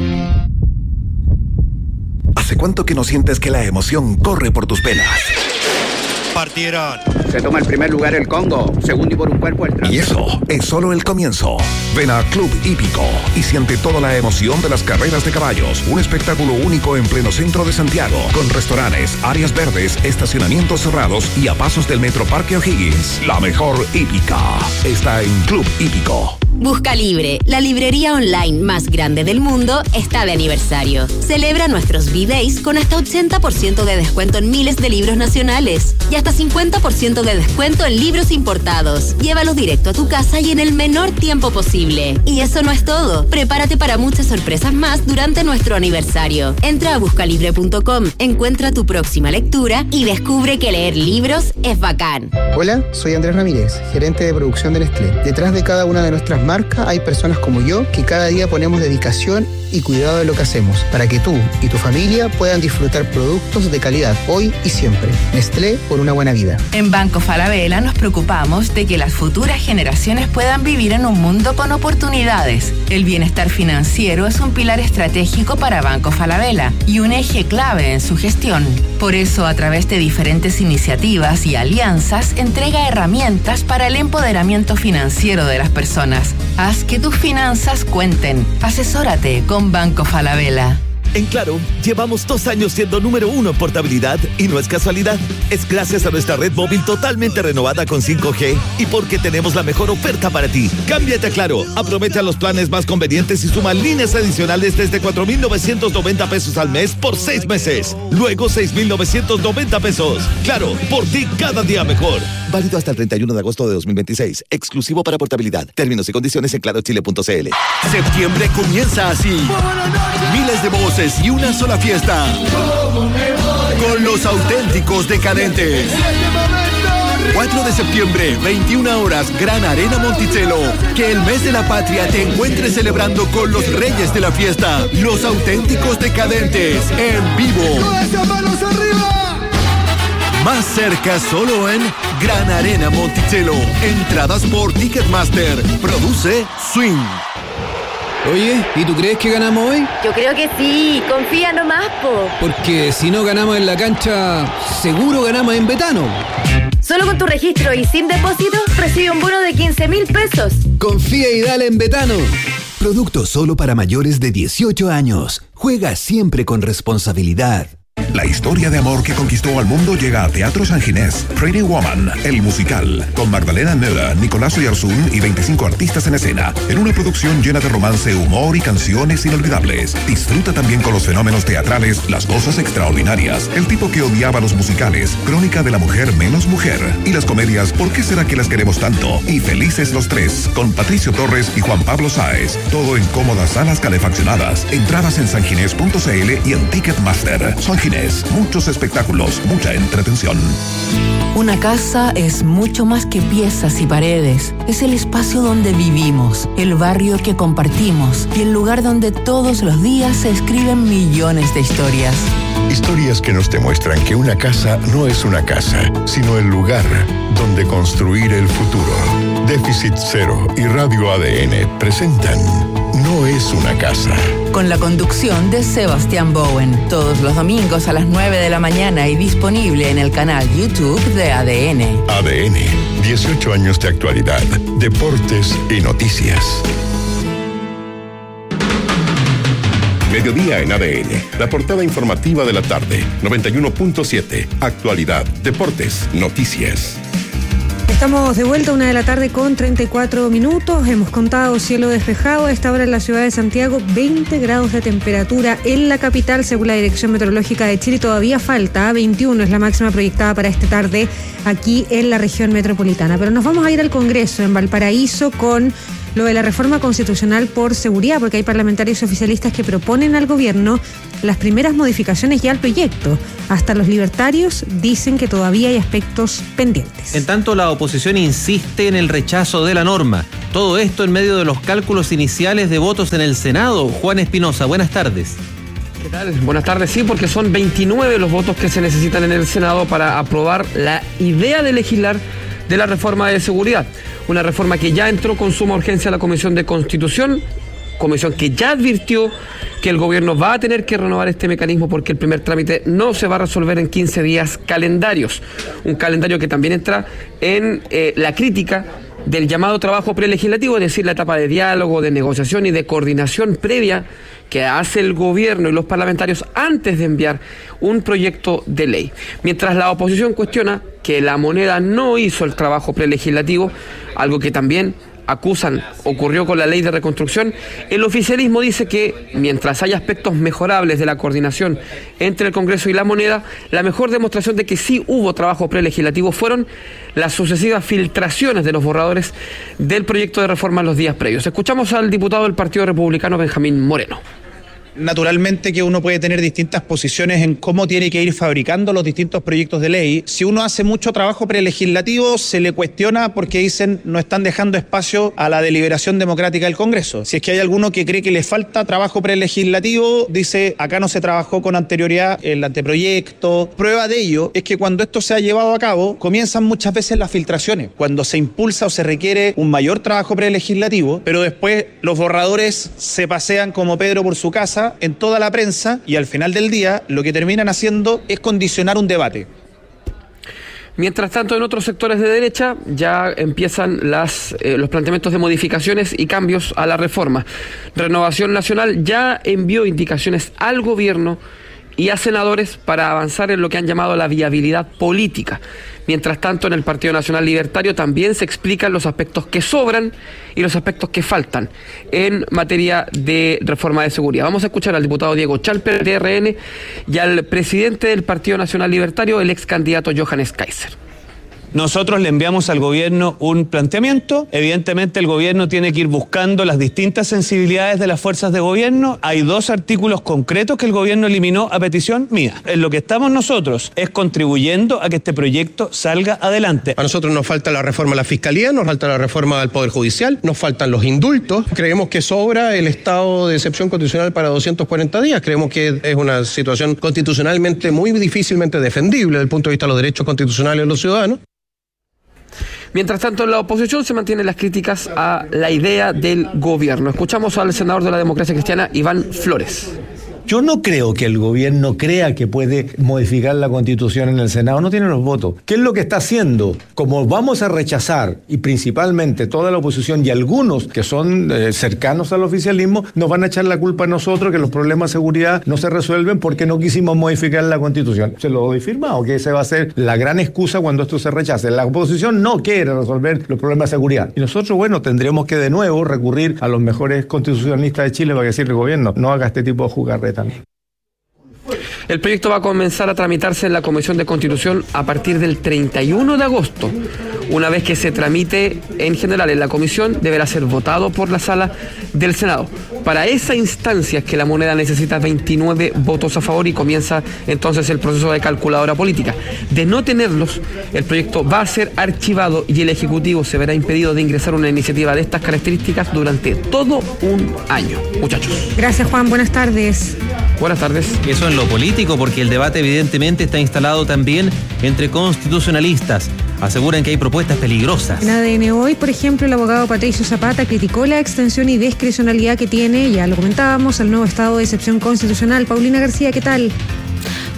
¿Hace cuánto que no sientes que la emoción corre por tus venas? Partieron. Se toma el primer lugar el Congo, segundo y por un cuerpo el Y eso es solo el comienzo. Ven a Club Hípico y siente toda la emoción de las carreras de caballos. Un espectáculo único en pleno centro de Santiago, con restaurantes, áreas verdes, estacionamientos cerrados y a pasos del Metro Parque O'Higgins. La mejor hípica está en Club Hípico. Busca Libre, la librería online más grande del mundo, está de aniversario. Celebra nuestros B-Days con hasta ochenta por ciento de descuento en miles de libros nacionales y hasta cincuenta por ciento de descuento en libros importados. Llévalos directo a tu casa y en el menor tiempo posible. Y eso no es todo. Prepárate para muchas sorpresas más durante nuestro aniversario. Entra a buscalibre punto com, encuentra tu próxima lectura y descubre que leer libros es bacán. Hola, soy Andrés Ramírez, gerente de producción de Nestlé. Detrás de cada una de nuestras marcas hay personas como yo que cada día ponemos dedicación y cuidado de lo que hacemos para que tú y tu familia puedan disfrutar productos de calidad hoy y siempre. Nestlé, por una buena vida. En Banco Falabella nos preocupamos de que las futuras generaciones puedan vivir en un mundo con oportunidades. El bienestar financiero es un pilar estratégico para Banco Falabella y un eje clave en su gestión. Por eso, a través de diferentes iniciativas y alianzas, entrega herramientas para el empoderamiento financiero de las personas. Haz que tus finanzas cuenten. Asesórate con Banco Falabella. En Claro, llevamos dos años siendo número uno en portabilidad y no es casualidad. Es gracias a nuestra red móvil totalmente renovada con cinco G y porque tenemos la mejor oferta para ti. Cámbiate a Claro, aprovecha los planes más convenientes y suma líneas adicionales desde cuatro mil novecientos noventa pesos al mes por seis meses. Luego seis mil novecientos noventa pesos. Claro, por ti cada día mejor. Válido hasta el treinta y uno de agosto de dos mil veintiséis. Exclusivo para portabilidad. Términos y condiciones en claro chile punto c l. Septiembre comienza así. Miles de voces y una sola fiesta. Con los auténticos decadentes. cuatro de septiembre, veintiuna horas, Gran Arena Monticello. Que el mes de la patria te encuentre celebrando con los reyes de la fiesta. Los auténticos decadentes, en vivo. Más cerca solo en Gran Arena Monticello. Entradas por Ticketmaster. Produce Swing. Oye, ¿y tú crees que ganamos hoy? Yo creo que sí, confía nomás, po. Porque si no ganamos en la cancha, seguro ganamos en Betano. Solo con tu registro y sin depósito, recibe un bono de quince mil pesos. Confía y dale en Betano. Producto solo para mayores de dieciocho años. Juega siempre con responsabilidad. La historia de amor que conquistó al mundo llega a Teatro San Ginés. Pretty Woman, el musical, con Magdalena Nera, Nicolás Oyarzún y veinticinco artistas en escena, en una producción llena de romance, humor y canciones inolvidables. Disfruta también con los fenómenos teatrales, las cosas extraordinarias, el tipo que odiaba los musicales, Crónica de la mujer menos mujer, y las comedias ¿Por qué será que las queremos tanto? Y Felices los tres, con Patricio Torres y Juan Pablo Sáez. Todo en cómodas salas calefaccionadas. Entradas en sanginés punto c l y en Ticketmaster. San Ginés, muchos espectáculos, mucha entretención. Una casa es mucho más que piezas y paredes. Es el espacio donde vivimos, el barrio que compartimos y el lugar donde todos los días se escriben millones de historias. Historias que nos demuestran que una casa no es una casa, sino el lugar donde construir el futuro. Déficit Cero y Radio A D N presentan No es una casa. Con la conducción de Sebastián Bowen, todos los domingos a las nueve de la mañana y disponible en el canal YouTube de A D N. A D N, dieciocho años de actualidad, deportes y noticias. Mediodía en A D N, la portada informativa de la tarde, noventa y uno punto siete, actualidad, deportes, noticias. Estamos de vuelta, una de la tarde con treinta y cuatro minutos. Hemos contado cielo despejado. A esta hora en la ciudad de Santiago, veinte grados de temperatura en la capital, según la Dirección Meteorológica de Chile. Todavía falta, veintiuno es la máxima proyectada para esta tarde aquí en la región metropolitana. Pero nos vamos a ir al Congreso en Valparaíso con lo de la reforma constitucional por seguridad, porque hay parlamentarios oficialistas que proponen al gobierno las primeras modificaciones ya al proyecto. Hasta los libertarios dicen que todavía hay aspectos pendientes. En tanto, la oposición insiste en el rechazo de la norma. Todo esto en medio de los cálculos iniciales de votos en el Senado. Juan Espinosa, buenas tardes. ¿Qué tal? Buenas tardes, sí, porque son veintinueve los votos que se necesitan en el Senado para aprobar la idea de legislar de la reforma de seguridad. Una reforma que ya entró con suma urgencia a la Comisión de Constitución, comisión que ya advirtió que el gobierno va a tener que renovar este mecanismo porque el primer trámite no se va a resolver en quince días calendarios. Un calendario que también entra en eh, la crítica del llamado trabajo prelegislativo, es decir, la etapa de diálogo, de negociación y de coordinación previa que hace el gobierno y los parlamentarios antes de enviar un proyecto de ley. Mientras la oposición cuestiona que la moneda no hizo el trabajo prelegislativo, algo que también acusan ocurrió con la ley de reconstrucción, el oficialismo dice que mientras hay aspectos mejorables de la coordinación entre el Congreso y la moneda, la mejor demostración de que sí hubo trabajo prelegislativo fueron las sucesivas filtraciones de los borradores del proyecto de reforma en los días previos. Escuchamos al diputado del Partido Republicano, Benjamín Moreno. Naturalmente que uno puede tener distintas posiciones en cómo tiene que ir fabricando los distintos proyectos de ley. Si uno hace mucho trabajo prelegislativo, se le cuestiona porque dicen no están dejando espacio a la deliberación democrática del Congreso. Si es que hay alguno que cree que le falta trabajo prelegislativo, dice acá no se trabajó con anterioridad el anteproyecto. Prueba de ello es que cuando esto se ha llevado a cabo, comienzan muchas veces las filtraciones, cuando se impulsa o se requiere un mayor trabajo prelegislativo, pero después los borradores se pasean como Pedro por su casa en toda la prensa y al final del día lo que terminan haciendo es condicionar un debate. Mientras tanto, en otros sectores de derecha ya empiezan las, eh, los planteamientos de modificaciones y cambios a la reforma. Renovación Nacional ya envió indicaciones al gobierno y a senadores para avanzar en lo que han llamado la viabilidad política. Mientras tanto, en el Partido Nacional Libertario también se explican los aspectos que sobran y los aspectos que faltan en materia de reforma de seguridad. Vamos a escuchar al diputado Diego Chalper, de R N, y al presidente del Partido Nacional Libertario, el ex candidato Johannes Kaiser. Nosotros le enviamos al gobierno un planteamiento. Evidentemente el gobierno tiene que ir buscando las distintas sensibilidades de las fuerzas de gobierno. Hay dos artículos concretos que el gobierno eliminó a petición mía. En lo que estamos nosotros es contribuyendo a que este proyecto salga adelante. A nosotros nos falta la reforma a la Fiscalía, nos falta la reforma al Poder Judicial, nos faltan los indultos. Creemos que sobra el estado de excepción constitucional para doscientos cuarenta días. Creemos que es una situación constitucionalmente muy difícilmente defendible desde el punto de vista de los derechos constitucionales de los ciudadanos. Mientras tanto, en la oposición se mantienen las críticas a la idea del gobierno. Escuchamos al senador de la Democracia Cristiana, Iván Flores. Yo no creo que el gobierno crea que puede modificar la Constitución en el Senado, no tiene los votos. ¿Qué es lo que está haciendo? Como vamos a rechazar, y principalmente toda la oposición y algunos que son eh, cercanos al oficialismo, nos van a echar la culpa a nosotros que los problemas de seguridad no se resuelven porque no quisimos modificar la Constitución. Se lo doy firmado, que esa va a ser la gran excusa cuando esto se rechace. La oposición no quiere resolver los problemas de seguridad. Y nosotros, bueno, tendremos que de nuevo recurrir a los mejores constitucionalistas de Chile para decirle al gobierno, no haga este tipo de jugarreta. El proyecto va a comenzar a tramitarse en la Comisión de Constitución a partir del treinta y uno de agosto. Una vez que se tramite en general en la comisión, deberá ser votado por la sala del Senado. Para esa instancia es que la moneda necesita veintinueve votos a favor y comienza entonces el proceso de calculadora política. De no tenerlos, el proyecto va a ser archivado y el Ejecutivo se verá impedido de ingresar una iniciativa de estas características durante todo un año. Muchachos. Gracias, Juan. Buenas tardes. Buenas tardes. Eso en lo político, porque el debate evidentemente está instalado también entre constitucionalistas. Aseguran que hay propuestas peligrosas. En A D N Hoy, por ejemplo, el abogado Patricio Zapata criticó la extensión y discrecionalidad que tiene, ya lo comentábamos, al nuevo estado de excepción constitucional. Paulina García, ¿qué tal?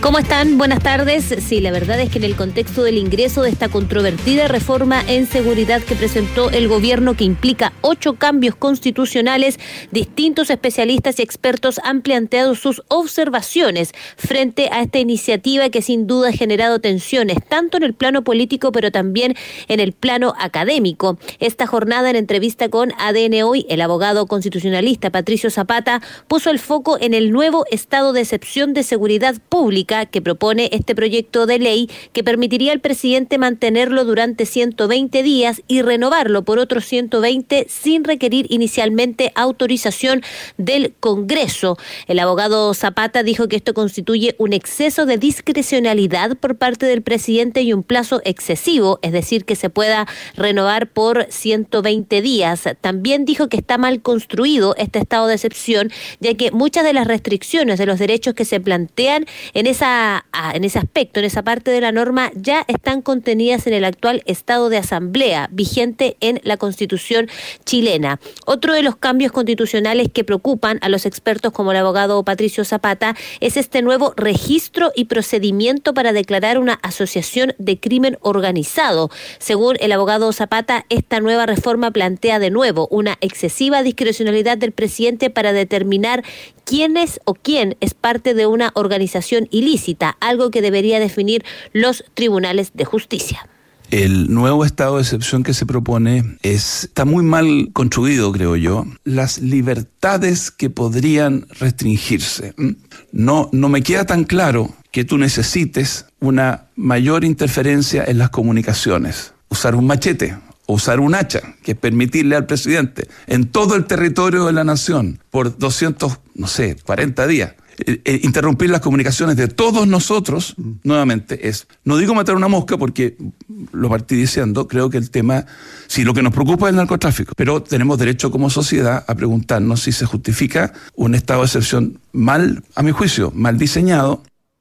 ¿Cómo están? Buenas tardes. Sí, la verdad es que en el contexto del ingreso de esta controvertida reforma en seguridad que presentó el gobierno, que implica ocho cambios constitucionales, distintos especialistas y expertos han planteado sus observaciones frente a esta iniciativa que sin duda ha generado tensiones, tanto en el plano político pero también en el plano académico. Esta jornada, en entrevista con A D N Hoy, el abogado constitucionalista Patricio Zapata puso el foco en el nuevo estado de excepción de seguridad pública que propone este proyecto de ley, que permitiría al presidente mantenerlo durante ciento veinte días y renovarlo por otros ciento veinte sin requerir inicialmente autorización del Congreso. El abogado Zapata dijo que esto constituye un exceso de discrecionalidad por parte del presidente y un plazo excesivo, es decir, que se pueda renovar por ciento veinte días. También dijo que está mal construido este estado de excepción, ya que muchas de las restricciones de los derechos que se plantean en esa en ese aspecto, en esa parte de la norma, ya están contenidas en el actual estado de asamblea vigente en la Constitución chilena. Otro de los cambios constitucionales que preocupan a los expertos como el abogado Patricio Zapata es este nuevo registro y procedimiento para declarar una asociación de crimen organizado. Según el abogado Zapata, esta nueva reforma plantea de nuevo una excesiva discrecionalidad del presidente para determinar quién es o quién es parte de una organización ilícita, algo que debería definir los tribunales de justicia. El nuevo estado de excepción que se propone es, está muy mal construido, creo yo. Las libertades que podrían restringirse. No, no me queda tan claro que tú necesites una mayor interferencia en las comunicaciones. Usar un machete o usar un hacha, que es permitirle al presidente en todo el territorio de la nación por doscientos, no sé, cuarenta días. Eh, eh, interrumpir las comunicaciones de todos nosotros, mm. nuevamente, es, no digo matar una mosca porque lo partí diciendo, creo que el tema, sí, lo que nos preocupa es el narcotráfico, pero tenemos derecho como sociedad a preguntarnos si se justifica un estado de excepción mal, a mi juicio, mal diseñado.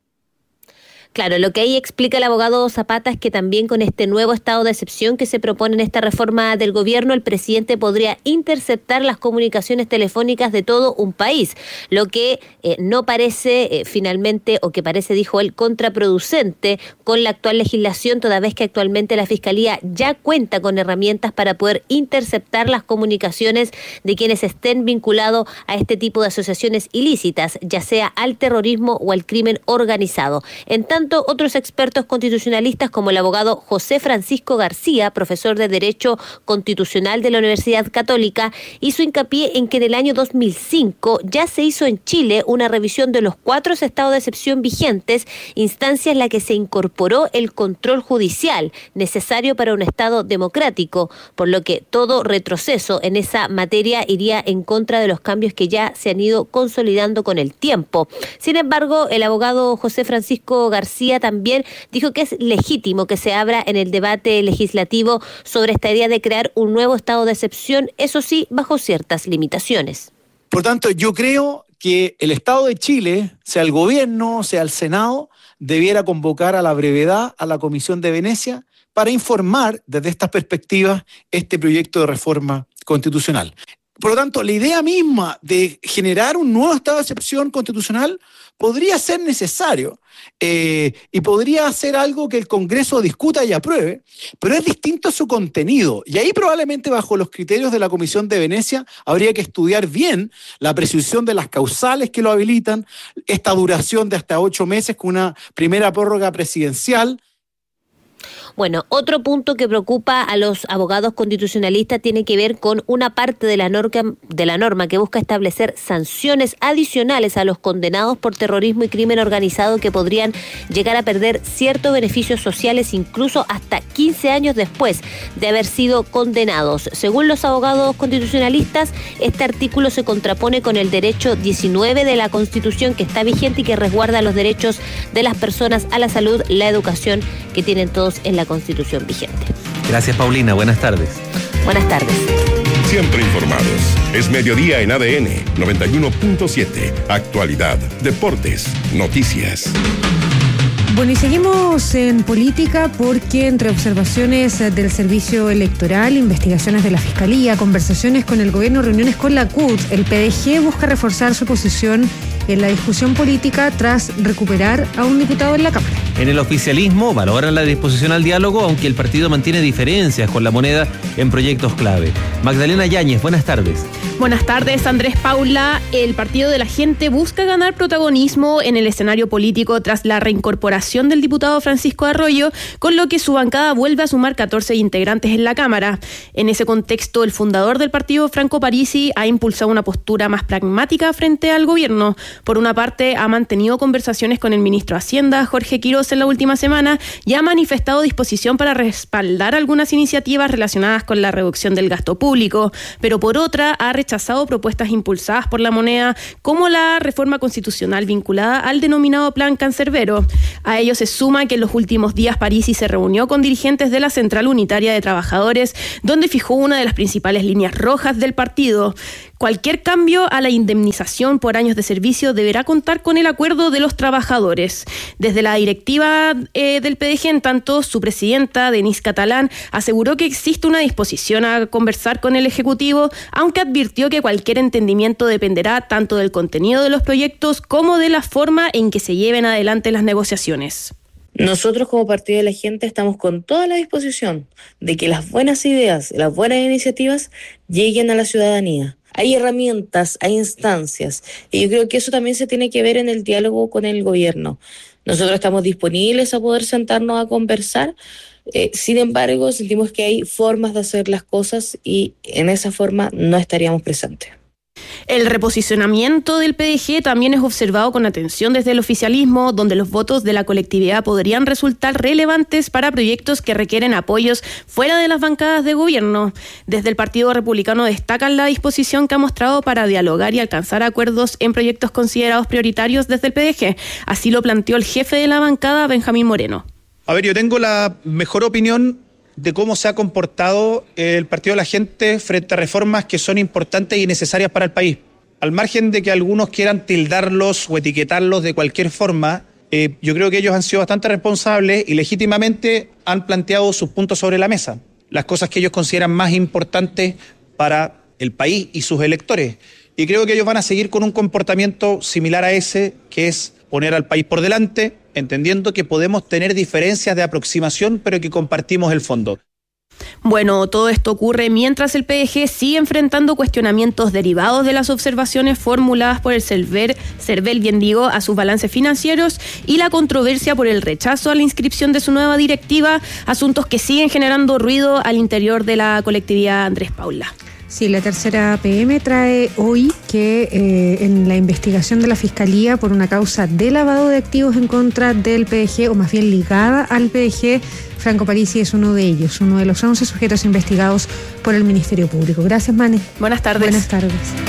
Claro, lo que ahí explica el abogado Zapata es que también con este nuevo estado de excepción que se propone en esta reforma del gobierno, el presidente podría interceptar las comunicaciones telefónicas de todo un país, lo que eh, no parece eh, finalmente, o que parece, dijo él, contraproducente con la actual legislación, toda vez que actualmente la Fiscalía ya cuenta con herramientas para poder interceptar las comunicaciones de quienes estén vinculados a este tipo de asociaciones ilícitas, ya sea al terrorismo o al crimen organizado. En tanto, otros expertos constitucionalistas como el abogado José Francisco García, profesor de Derecho Constitucional de la Universidad Católica, hizo hincapié en que en el año dos mil cinco ya se hizo en Chile una revisión de los cuatro estados de excepción vigentes, instancia en la que se incorporó el control judicial necesario para un Estado democrático, por lo que todo retroceso en esa materia iría en contra de los cambios que ya se han ido consolidando con el tiempo. Sin embargo, el abogado José Francisco García también dijo que es legítimo que se abra en el debate legislativo sobre esta idea de crear un nuevo estado de excepción, eso sí, bajo ciertas limitaciones. Por tanto, yo creo que el Estado de Chile, sea el gobierno, sea el Senado, debiera convocar a la brevedad a la Comisión de Venecia para informar desde estas perspectivas este proyecto de reforma constitucional. Por lo tanto, la idea misma de generar un nuevo estado de excepción constitucional podría ser necesario eh, y podría ser algo que el Congreso discuta y apruebe, pero es distinto su contenido. Y ahí probablemente bajo los criterios de la Comisión de Venecia habría que estudiar bien la presunción de las causales que lo habilitan, esta duración de hasta ocho meses con una primera prórroga presidencial. Bueno, otro punto que preocupa a los abogados constitucionalistas tiene que ver con una parte de la norma, de la norma que busca establecer sanciones adicionales a los condenados por terrorismo y crimen organizado que podrían llegar a perder ciertos beneficios sociales incluso hasta quince años después de haber sido condenados. Según los abogados constitucionalistas, este artículo se contrapone con el derecho diecinueve de la Constitución que está vigente y que resguarda los derechos de las personas a la salud, la educación que tienen todos en la Constitución vigente. Gracias, Paulina. Buenas tardes. Buenas tardes. Siempre informados. Es mediodía en A D N noventa y uno punto siete. Actualidad, deportes, noticias. Bueno, y seguimos en política porque entre observaciones del Servicio Electoral, investigaciones de la Fiscalía, conversaciones con el gobierno, reuniones con la C U T, el P D G busca reforzar su posición en la discusión política tras recuperar a un diputado en la Cámara. En el oficialismo valoran la disposición al diálogo, aunque el partido mantiene diferencias con la moneda en proyectos clave. Magdalena Yáñez, buenas tardes. Buenas tardes, Andrés Paula. El Partido de la Gente busca ganar protagonismo en el escenario político tras la reincorporación del diputado Francisco Arroyo, con lo que su bancada vuelve a sumar catorce integrantes en la Cámara. En ese contexto, el fundador del partido, Franco Parisi, ha impulsado una postura más pragmática frente al gobierno. Por una parte, ha mantenido conversaciones con el ministro de Hacienda, Jorge Quiroz, en la última semana y ha manifestado disposición para respaldar algunas iniciativas relacionadas con la reducción del gasto público, pero por otra ha rechazado propuestas impulsadas por la moneda como la reforma constitucional vinculada al denominado Plan Cancerbero. A ello se suma que en los últimos días Parisi se reunió con dirigentes de la Central Unitaria de Trabajadores, donde fijó una de las principales líneas rojas del partido. Cualquier cambio a la indemnización por años de servicio deberá contar con el acuerdo de los trabajadores. Desde la directiva eh, del P D G, en tanto, su presidenta, Denise Catalán, aseguró que existe una disposición a conversar con el Ejecutivo, aunque advirtió que cualquier entendimiento dependerá tanto del contenido de los proyectos como de la forma en que se lleven adelante las negociaciones. Nosotros como Partido de la Gente estamos con toda la disposición de que las buenas ideas, las buenas iniciativas lleguen a la ciudadanía. Hay herramientas, hay instancias, y yo creo que eso también se tiene que ver en el diálogo con el gobierno. Nosotros estamos disponibles a poder sentarnos a conversar, eh, sin embargo, sentimos que hay formas de hacer las cosas y en esa forma no estaríamos presentes. El reposicionamiento del P D G también es observado con atención desde el oficialismo, donde los votos de la colectividad podrían resultar relevantes para proyectos que requieren apoyos fuera de las bancadas de gobierno. Desde el Partido Republicano destacan la disposición que ha mostrado para dialogar y alcanzar acuerdos en proyectos considerados prioritarios desde el P D G. Así lo planteó el jefe de la bancada, Benjamín Moreno. A ver, yo tengo la mejor opinión de cómo se ha comportado el Partido de la Gente frente a reformas que son importantes y necesarias para el país. Al margen de que algunos quieran tildarlos o etiquetarlos de cualquier forma, eh, yo creo que ellos han sido bastante responsables y legítimamente han planteado sus puntos sobre la mesa, las cosas que ellos consideran más importantes para el país y sus electores. Y creo que ellos van a seguir con un comportamiento similar a ese, que es poner al país por delante, entendiendo que podemos tener diferencias de aproximación, pero que compartimos el fondo. Bueno, todo esto ocurre mientras el P D G sigue enfrentando cuestionamientos derivados de las observaciones formuladas por el Cervel, Cervel, bien digo, a sus balances financieros y la controversia por el rechazo a la inscripción de su nueva directiva, asuntos que siguen generando ruido al interior de la colectividad, Andrés Paula. Sí, la tercera P M trae hoy que eh, en la investigación de la Fiscalía por una causa de lavado de activos en contra del P D G, o más bien ligada al P D G, Franco Parisi es uno de ellos, uno de los once sujetos investigados por el Ministerio Público. Gracias, Mane. Buenas tardes. Buenas tardes.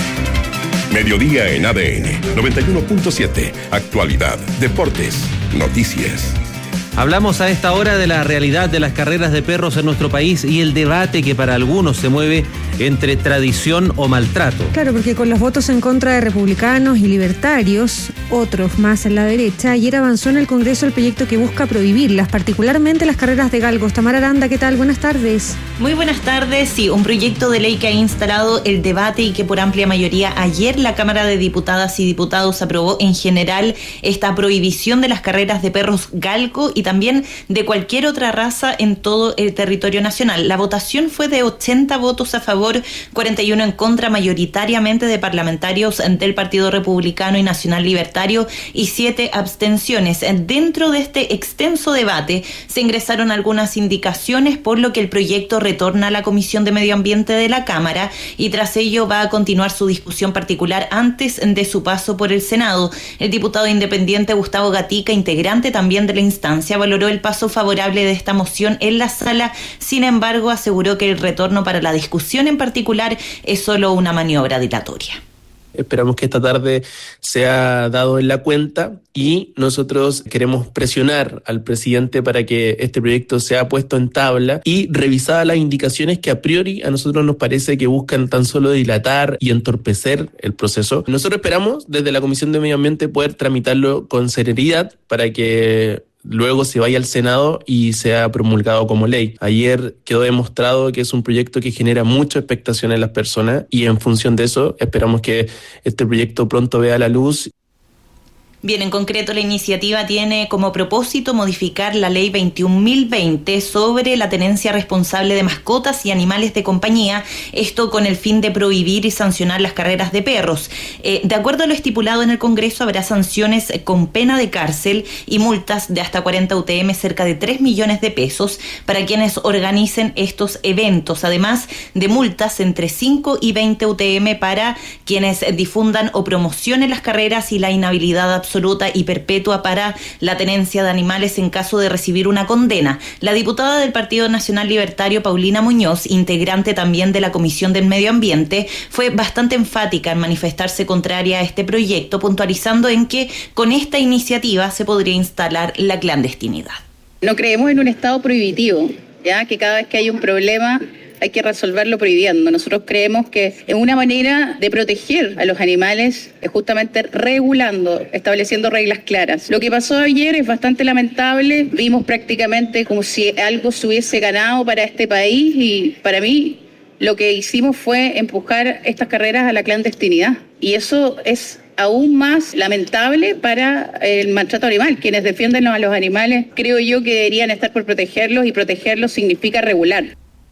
Mediodía en A D N, noventa y uno punto siete. Actualidad, deportes, noticias. Hablamos a esta hora de la realidad de las carreras de perros en nuestro país y el debate que para algunos se mueve entre tradición o maltrato. Claro, porque con los votos en contra de republicanos y libertarios, otros más en la derecha, ayer avanzó en el Congreso el proyecto que busca prohibirlas, particularmente las carreras de galgos. Tamara Aranda, ¿qué tal? Buenas tardes. Muy buenas tardes. Sí, un proyecto de ley que ha instalado el debate y que por amplia mayoría ayer la Cámara de Diputadas y Diputados aprobó en general esta prohibición de las carreras de perros galgo y también de cualquier otra raza en todo el territorio nacional. La votación fue de ochenta votos a favor, cuarenta y uno en contra, mayoritariamente de parlamentarios del Partido Republicano y Nacional Libertario, y siete abstenciones. Dentro de este extenso debate se ingresaron algunas indicaciones, por lo que el proyecto retorna a la Comisión de Medio Ambiente de la Cámara y tras ello va a continuar su discusión particular antes de su paso por el Senado. El diputado independiente Gustavo Gatica, integrante también de la instancia, valoró el paso favorable de esta moción en la sala. Sin embargo, aseguró que el retorno para la discusión en particular es solo una maniobra dilatoria. Esperamos que esta tarde sea dado en la cuenta y nosotros queremos presionar al presidente para que este proyecto sea puesto en tabla y revisadas las indicaciones que a priori a nosotros nos parece que buscan tan solo dilatar y entorpecer el proceso. Nosotros esperamos desde la Comisión de Medio Ambiente poder tramitarlo con celeridad para que luego se vaya al Senado y sea promulgado como ley. Ayer quedó demostrado que es un proyecto que genera mucha expectación en las personas y en función de eso esperamos que este proyecto pronto vea la luz. Bien, en concreto la iniciativa tiene como propósito modificar la ley veintiún mil veinte sobre la tenencia responsable de mascotas y animales de compañía, esto con el fin de prohibir y sancionar las carreras de perros. Eh, de acuerdo a lo estipulado en el Congreso, habrá sanciones con pena de cárcel y multas de hasta cuarenta U T M, cerca de tres millones de pesos, para quienes organicen estos eventos, además de multas entre cinco y veinte U T M para quienes difundan o promocionen las carreras y la inhabilidad absoluta absoluta y perpetua para la tenencia de animales en caso de recibir una condena. La diputada del Partido Nacional Libertario, Paulina Muñoz, integrante también de la Comisión del Medio Ambiente, fue bastante enfática en manifestarse contraria a este proyecto, puntualizando en que con esta iniciativa se podría instalar la clandestinidad. No creemos en un Estado prohibitivo, ya que cada vez que hay un problema hay que resolverlo prohibiendo. Nosotros creemos que es una manera de proteger a los animales, es justamente regulando, estableciendo reglas claras. Lo que pasó ayer es bastante lamentable. Vimos prácticamente como si algo se hubiese ganado para este país y para mí lo que hicimos fue empujar estas carreras a la clandestinidad. Y eso es aún más lamentable para el maltrato animal. Quienes defienden a los animales, creo yo que deberían estar por protegerlos, y protegerlos significa regular.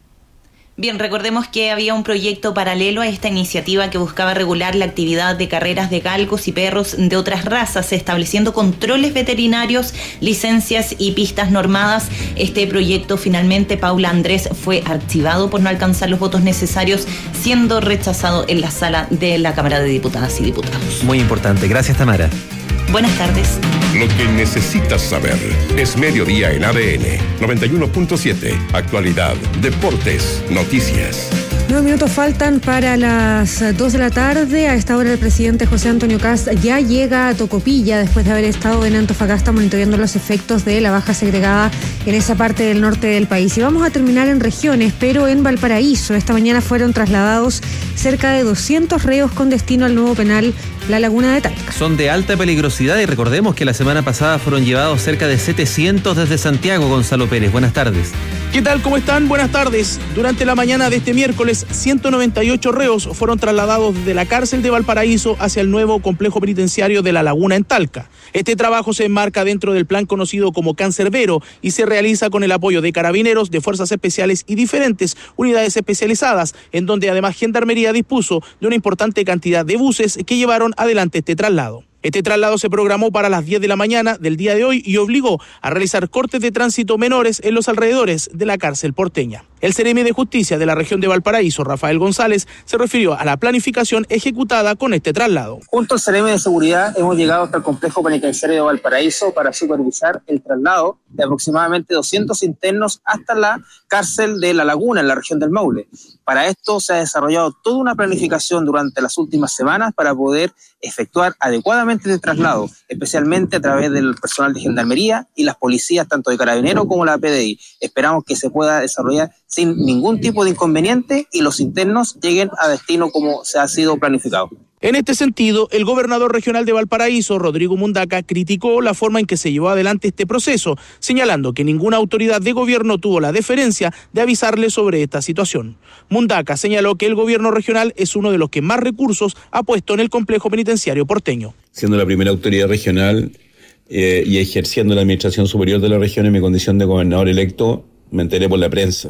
Bien, recordemos que había un proyecto paralelo a esta iniciativa que buscaba regular la actividad de carreras de galgos y perros de otras razas, estableciendo controles veterinarios, licencias y pistas normadas. Este proyecto finalmente, Paula Andrés, fue archivado por no alcanzar los votos necesarios, siendo rechazado en la sala de la Cámara de Diputadas y Diputados. Muy importante. Gracias, Tamara. Buenas tardes. Lo que necesitas saber es Mediodía en A D N noventa y uno punto siete. Actualidad, deportes, noticias. Nueve minutos faltan para las dos de la tarde. A esta hora el presidente José Antonio Kast ya llega a Tocopilla después de haber estado en Antofagasta monitoreando los efectos de la baja segregada en esa parte del norte del país. Y vamos a terminar en regiones, pero en Valparaíso. Esta mañana fueron trasladados cerca de doscientos reos con destino al nuevo penal La Laguna de Talca. Son de alta peligrosidad y recordemos que la semana pasada fueron llevados cerca de setecientos desde Santiago. Gonzalo Pérez, buenas tardes. ¿Qué tal? ¿Cómo están? Buenas tardes. Durante la mañana de este miércoles, ciento noventa y ocho reos fueron trasladados desde la cárcel de Valparaíso hacia el nuevo complejo penitenciario de La Laguna en Talca. Este trabajo se enmarca dentro del plan conocido como Cancerbero y se realiza con el apoyo de carabineros, de fuerzas especiales y diferentes unidades especializadas, en donde además Gendarmería dispuso de una importante cantidad de buses que llevaron adelante este traslado. Este traslado se programó para las diez de la mañana del día de hoy y obligó a realizar cortes de tránsito menores en los alrededores de la cárcel porteña. El Seremi de Justicia de la región de Valparaíso, Rafael González, se refirió a la planificación ejecutada con este traslado. Junto al Seremi de Seguridad hemos llegado hasta el complejo penitenciario de Valparaíso para supervisar el traslado de aproximadamente doscientos internos hasta la cárcel de La Laguna, en la región del Maule. Para esto se ha desarrollado toda una planificación durante las últimas semanas para poder efectuar adecuadamente el traslado, especialmente a través del personal de Gendarmería y las policías, tanto de Carabineros como la P D I. Esperamos que se pueda desarrollar sin ningún tipo de inconveniente y los internos lleguen a destino como se ha sido planificado. En este sentido, el gobernador regional de Valparaíso, Rodrigo Mundaca, criticó la forma en que se llevó adelante este proceso, señalando que ninguna autoridad de gobierno tuvo la deferencia de avisarle sobre esta situación. Mundaca señaló que el gobierno regional es uno de los que más recursos ha puesto en el complejo penitenciario porteño. Siendo la primera autoridad regional eh, y ejerciendo la administración superior de la región en mi condición de gobernador electo, me enteré por la prensa.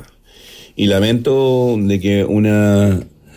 Y lamento de que una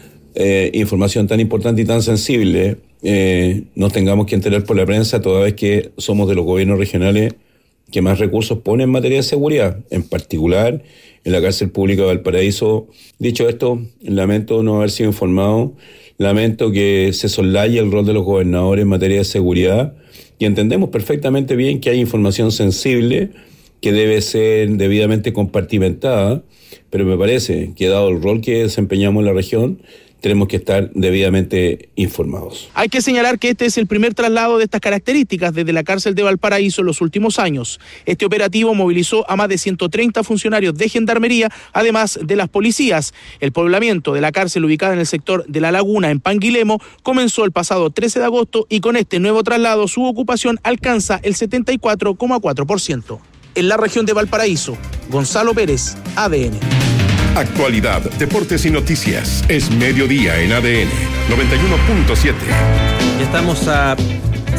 eh, información tan importante y tan sensible eh, nos tengamos que enterar por la prensa, toda vez que somos de los gobiernos regionales que más recursos ponen en materia de seguridad, en particular en la cárcel pública de Valparaíso. Dicho esto, lamento no haber sido informado, lamento que se soslaye el rol de los gobernadores en materia de seguridad, y entendemos perfectamente bien que hay información sensible que debe ser debidamente compartimentada, pero me parece que dado el rol que desempeñamos en la región, tenemos que estar debidamente informados. Hay que señalar que este es el primer traslado de estas características desde la cárcel de Valparaíso en los últimos años. Este operativo movilizó a más de ciento treinta funcionarios de Gendarmería, además de las policías. El poblamiento de la cárcel ubicada en el sector de La Laguna, en Panguilemo, comenzó el pasado trece de agosto y con este nuevo traslado su ocupación alcanza el setenta y cuatro coma cuatro por ciento. En la región de Valparaíso, Gonzalo Pérez, A D N. Actualidad, deportes y noticias. Es Mediodía en A D N noventa y uno punto siete. Ya estamos a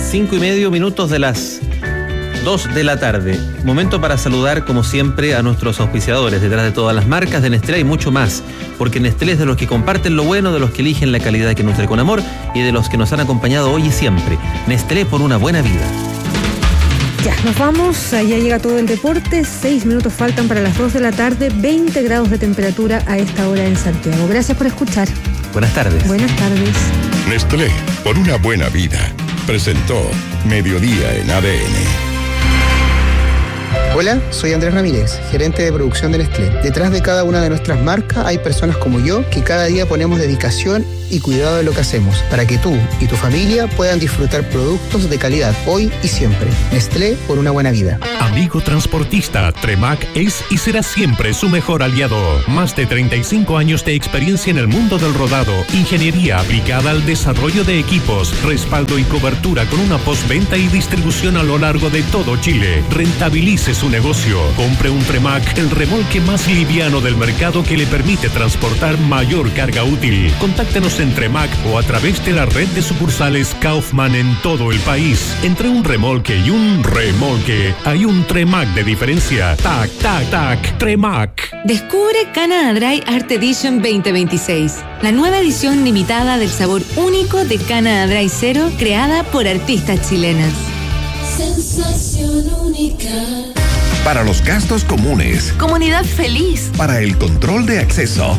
Cinco y medio minutos de las dos de la tarde. Momento para saludar, como siempre, a nuestros auspiciadores. Detrás de todas las marcas de Nestlé hay mucho más, porque Nestlé es de los que comparten lo bueno, de los que eligen la calidad que nutre con amor y de los que nos han acompañado hoy y siempre. Nestlé, por una buena vida. Ya, nos vamos, allá llega todo el deporte, seis minutos faltan para las dos de la tarde, veinte grados de temperatura a esta hora en Santiago. Gracias por escuchar. Buenas tardes. Buenas tardes. Nestlé, por una buena vida, presentó Mediodía en A D N. Hola, soy Andrés Ramírez, gerente de producción de Nestlé. Detrás de cada una de nuestras marcas hay personas como yo que cada día ponemos dedicación y cuidado de lo que hacemos para que tú y tu familia puedan disfrutar productos de calidad hoy y siempre. Nestlé, por una buena vida. Amigo transportista, Tremac es y será siempre su mejor aliado. Más de treinta y cinco años de experiencia en el mundo del rodado, ingeniería aplicada al desarrollo de equipos, respaldo y cobertura con una postventa y distribución a lo largo de todo Chile. Rentabilice su negocio. Compre un Tremac, el remolque más liviano del mercado que le permite transportar mayor carga útil. Contáctenos en Tremac o a través de la red de sucursales Kaufman en todo el país. Entre un remolque y un remolque hay un Tremac de diferencia. Tac, tac, tac, Tremac. Descubre Canada Dry Art Edition veinte veintiséis, la nueva edición limitada del sabor único de Canada Dry Cero, creada por artistas chilenas. Sensación única. Para los gastos comunes. Comunidad feliz. Para el control de acceso.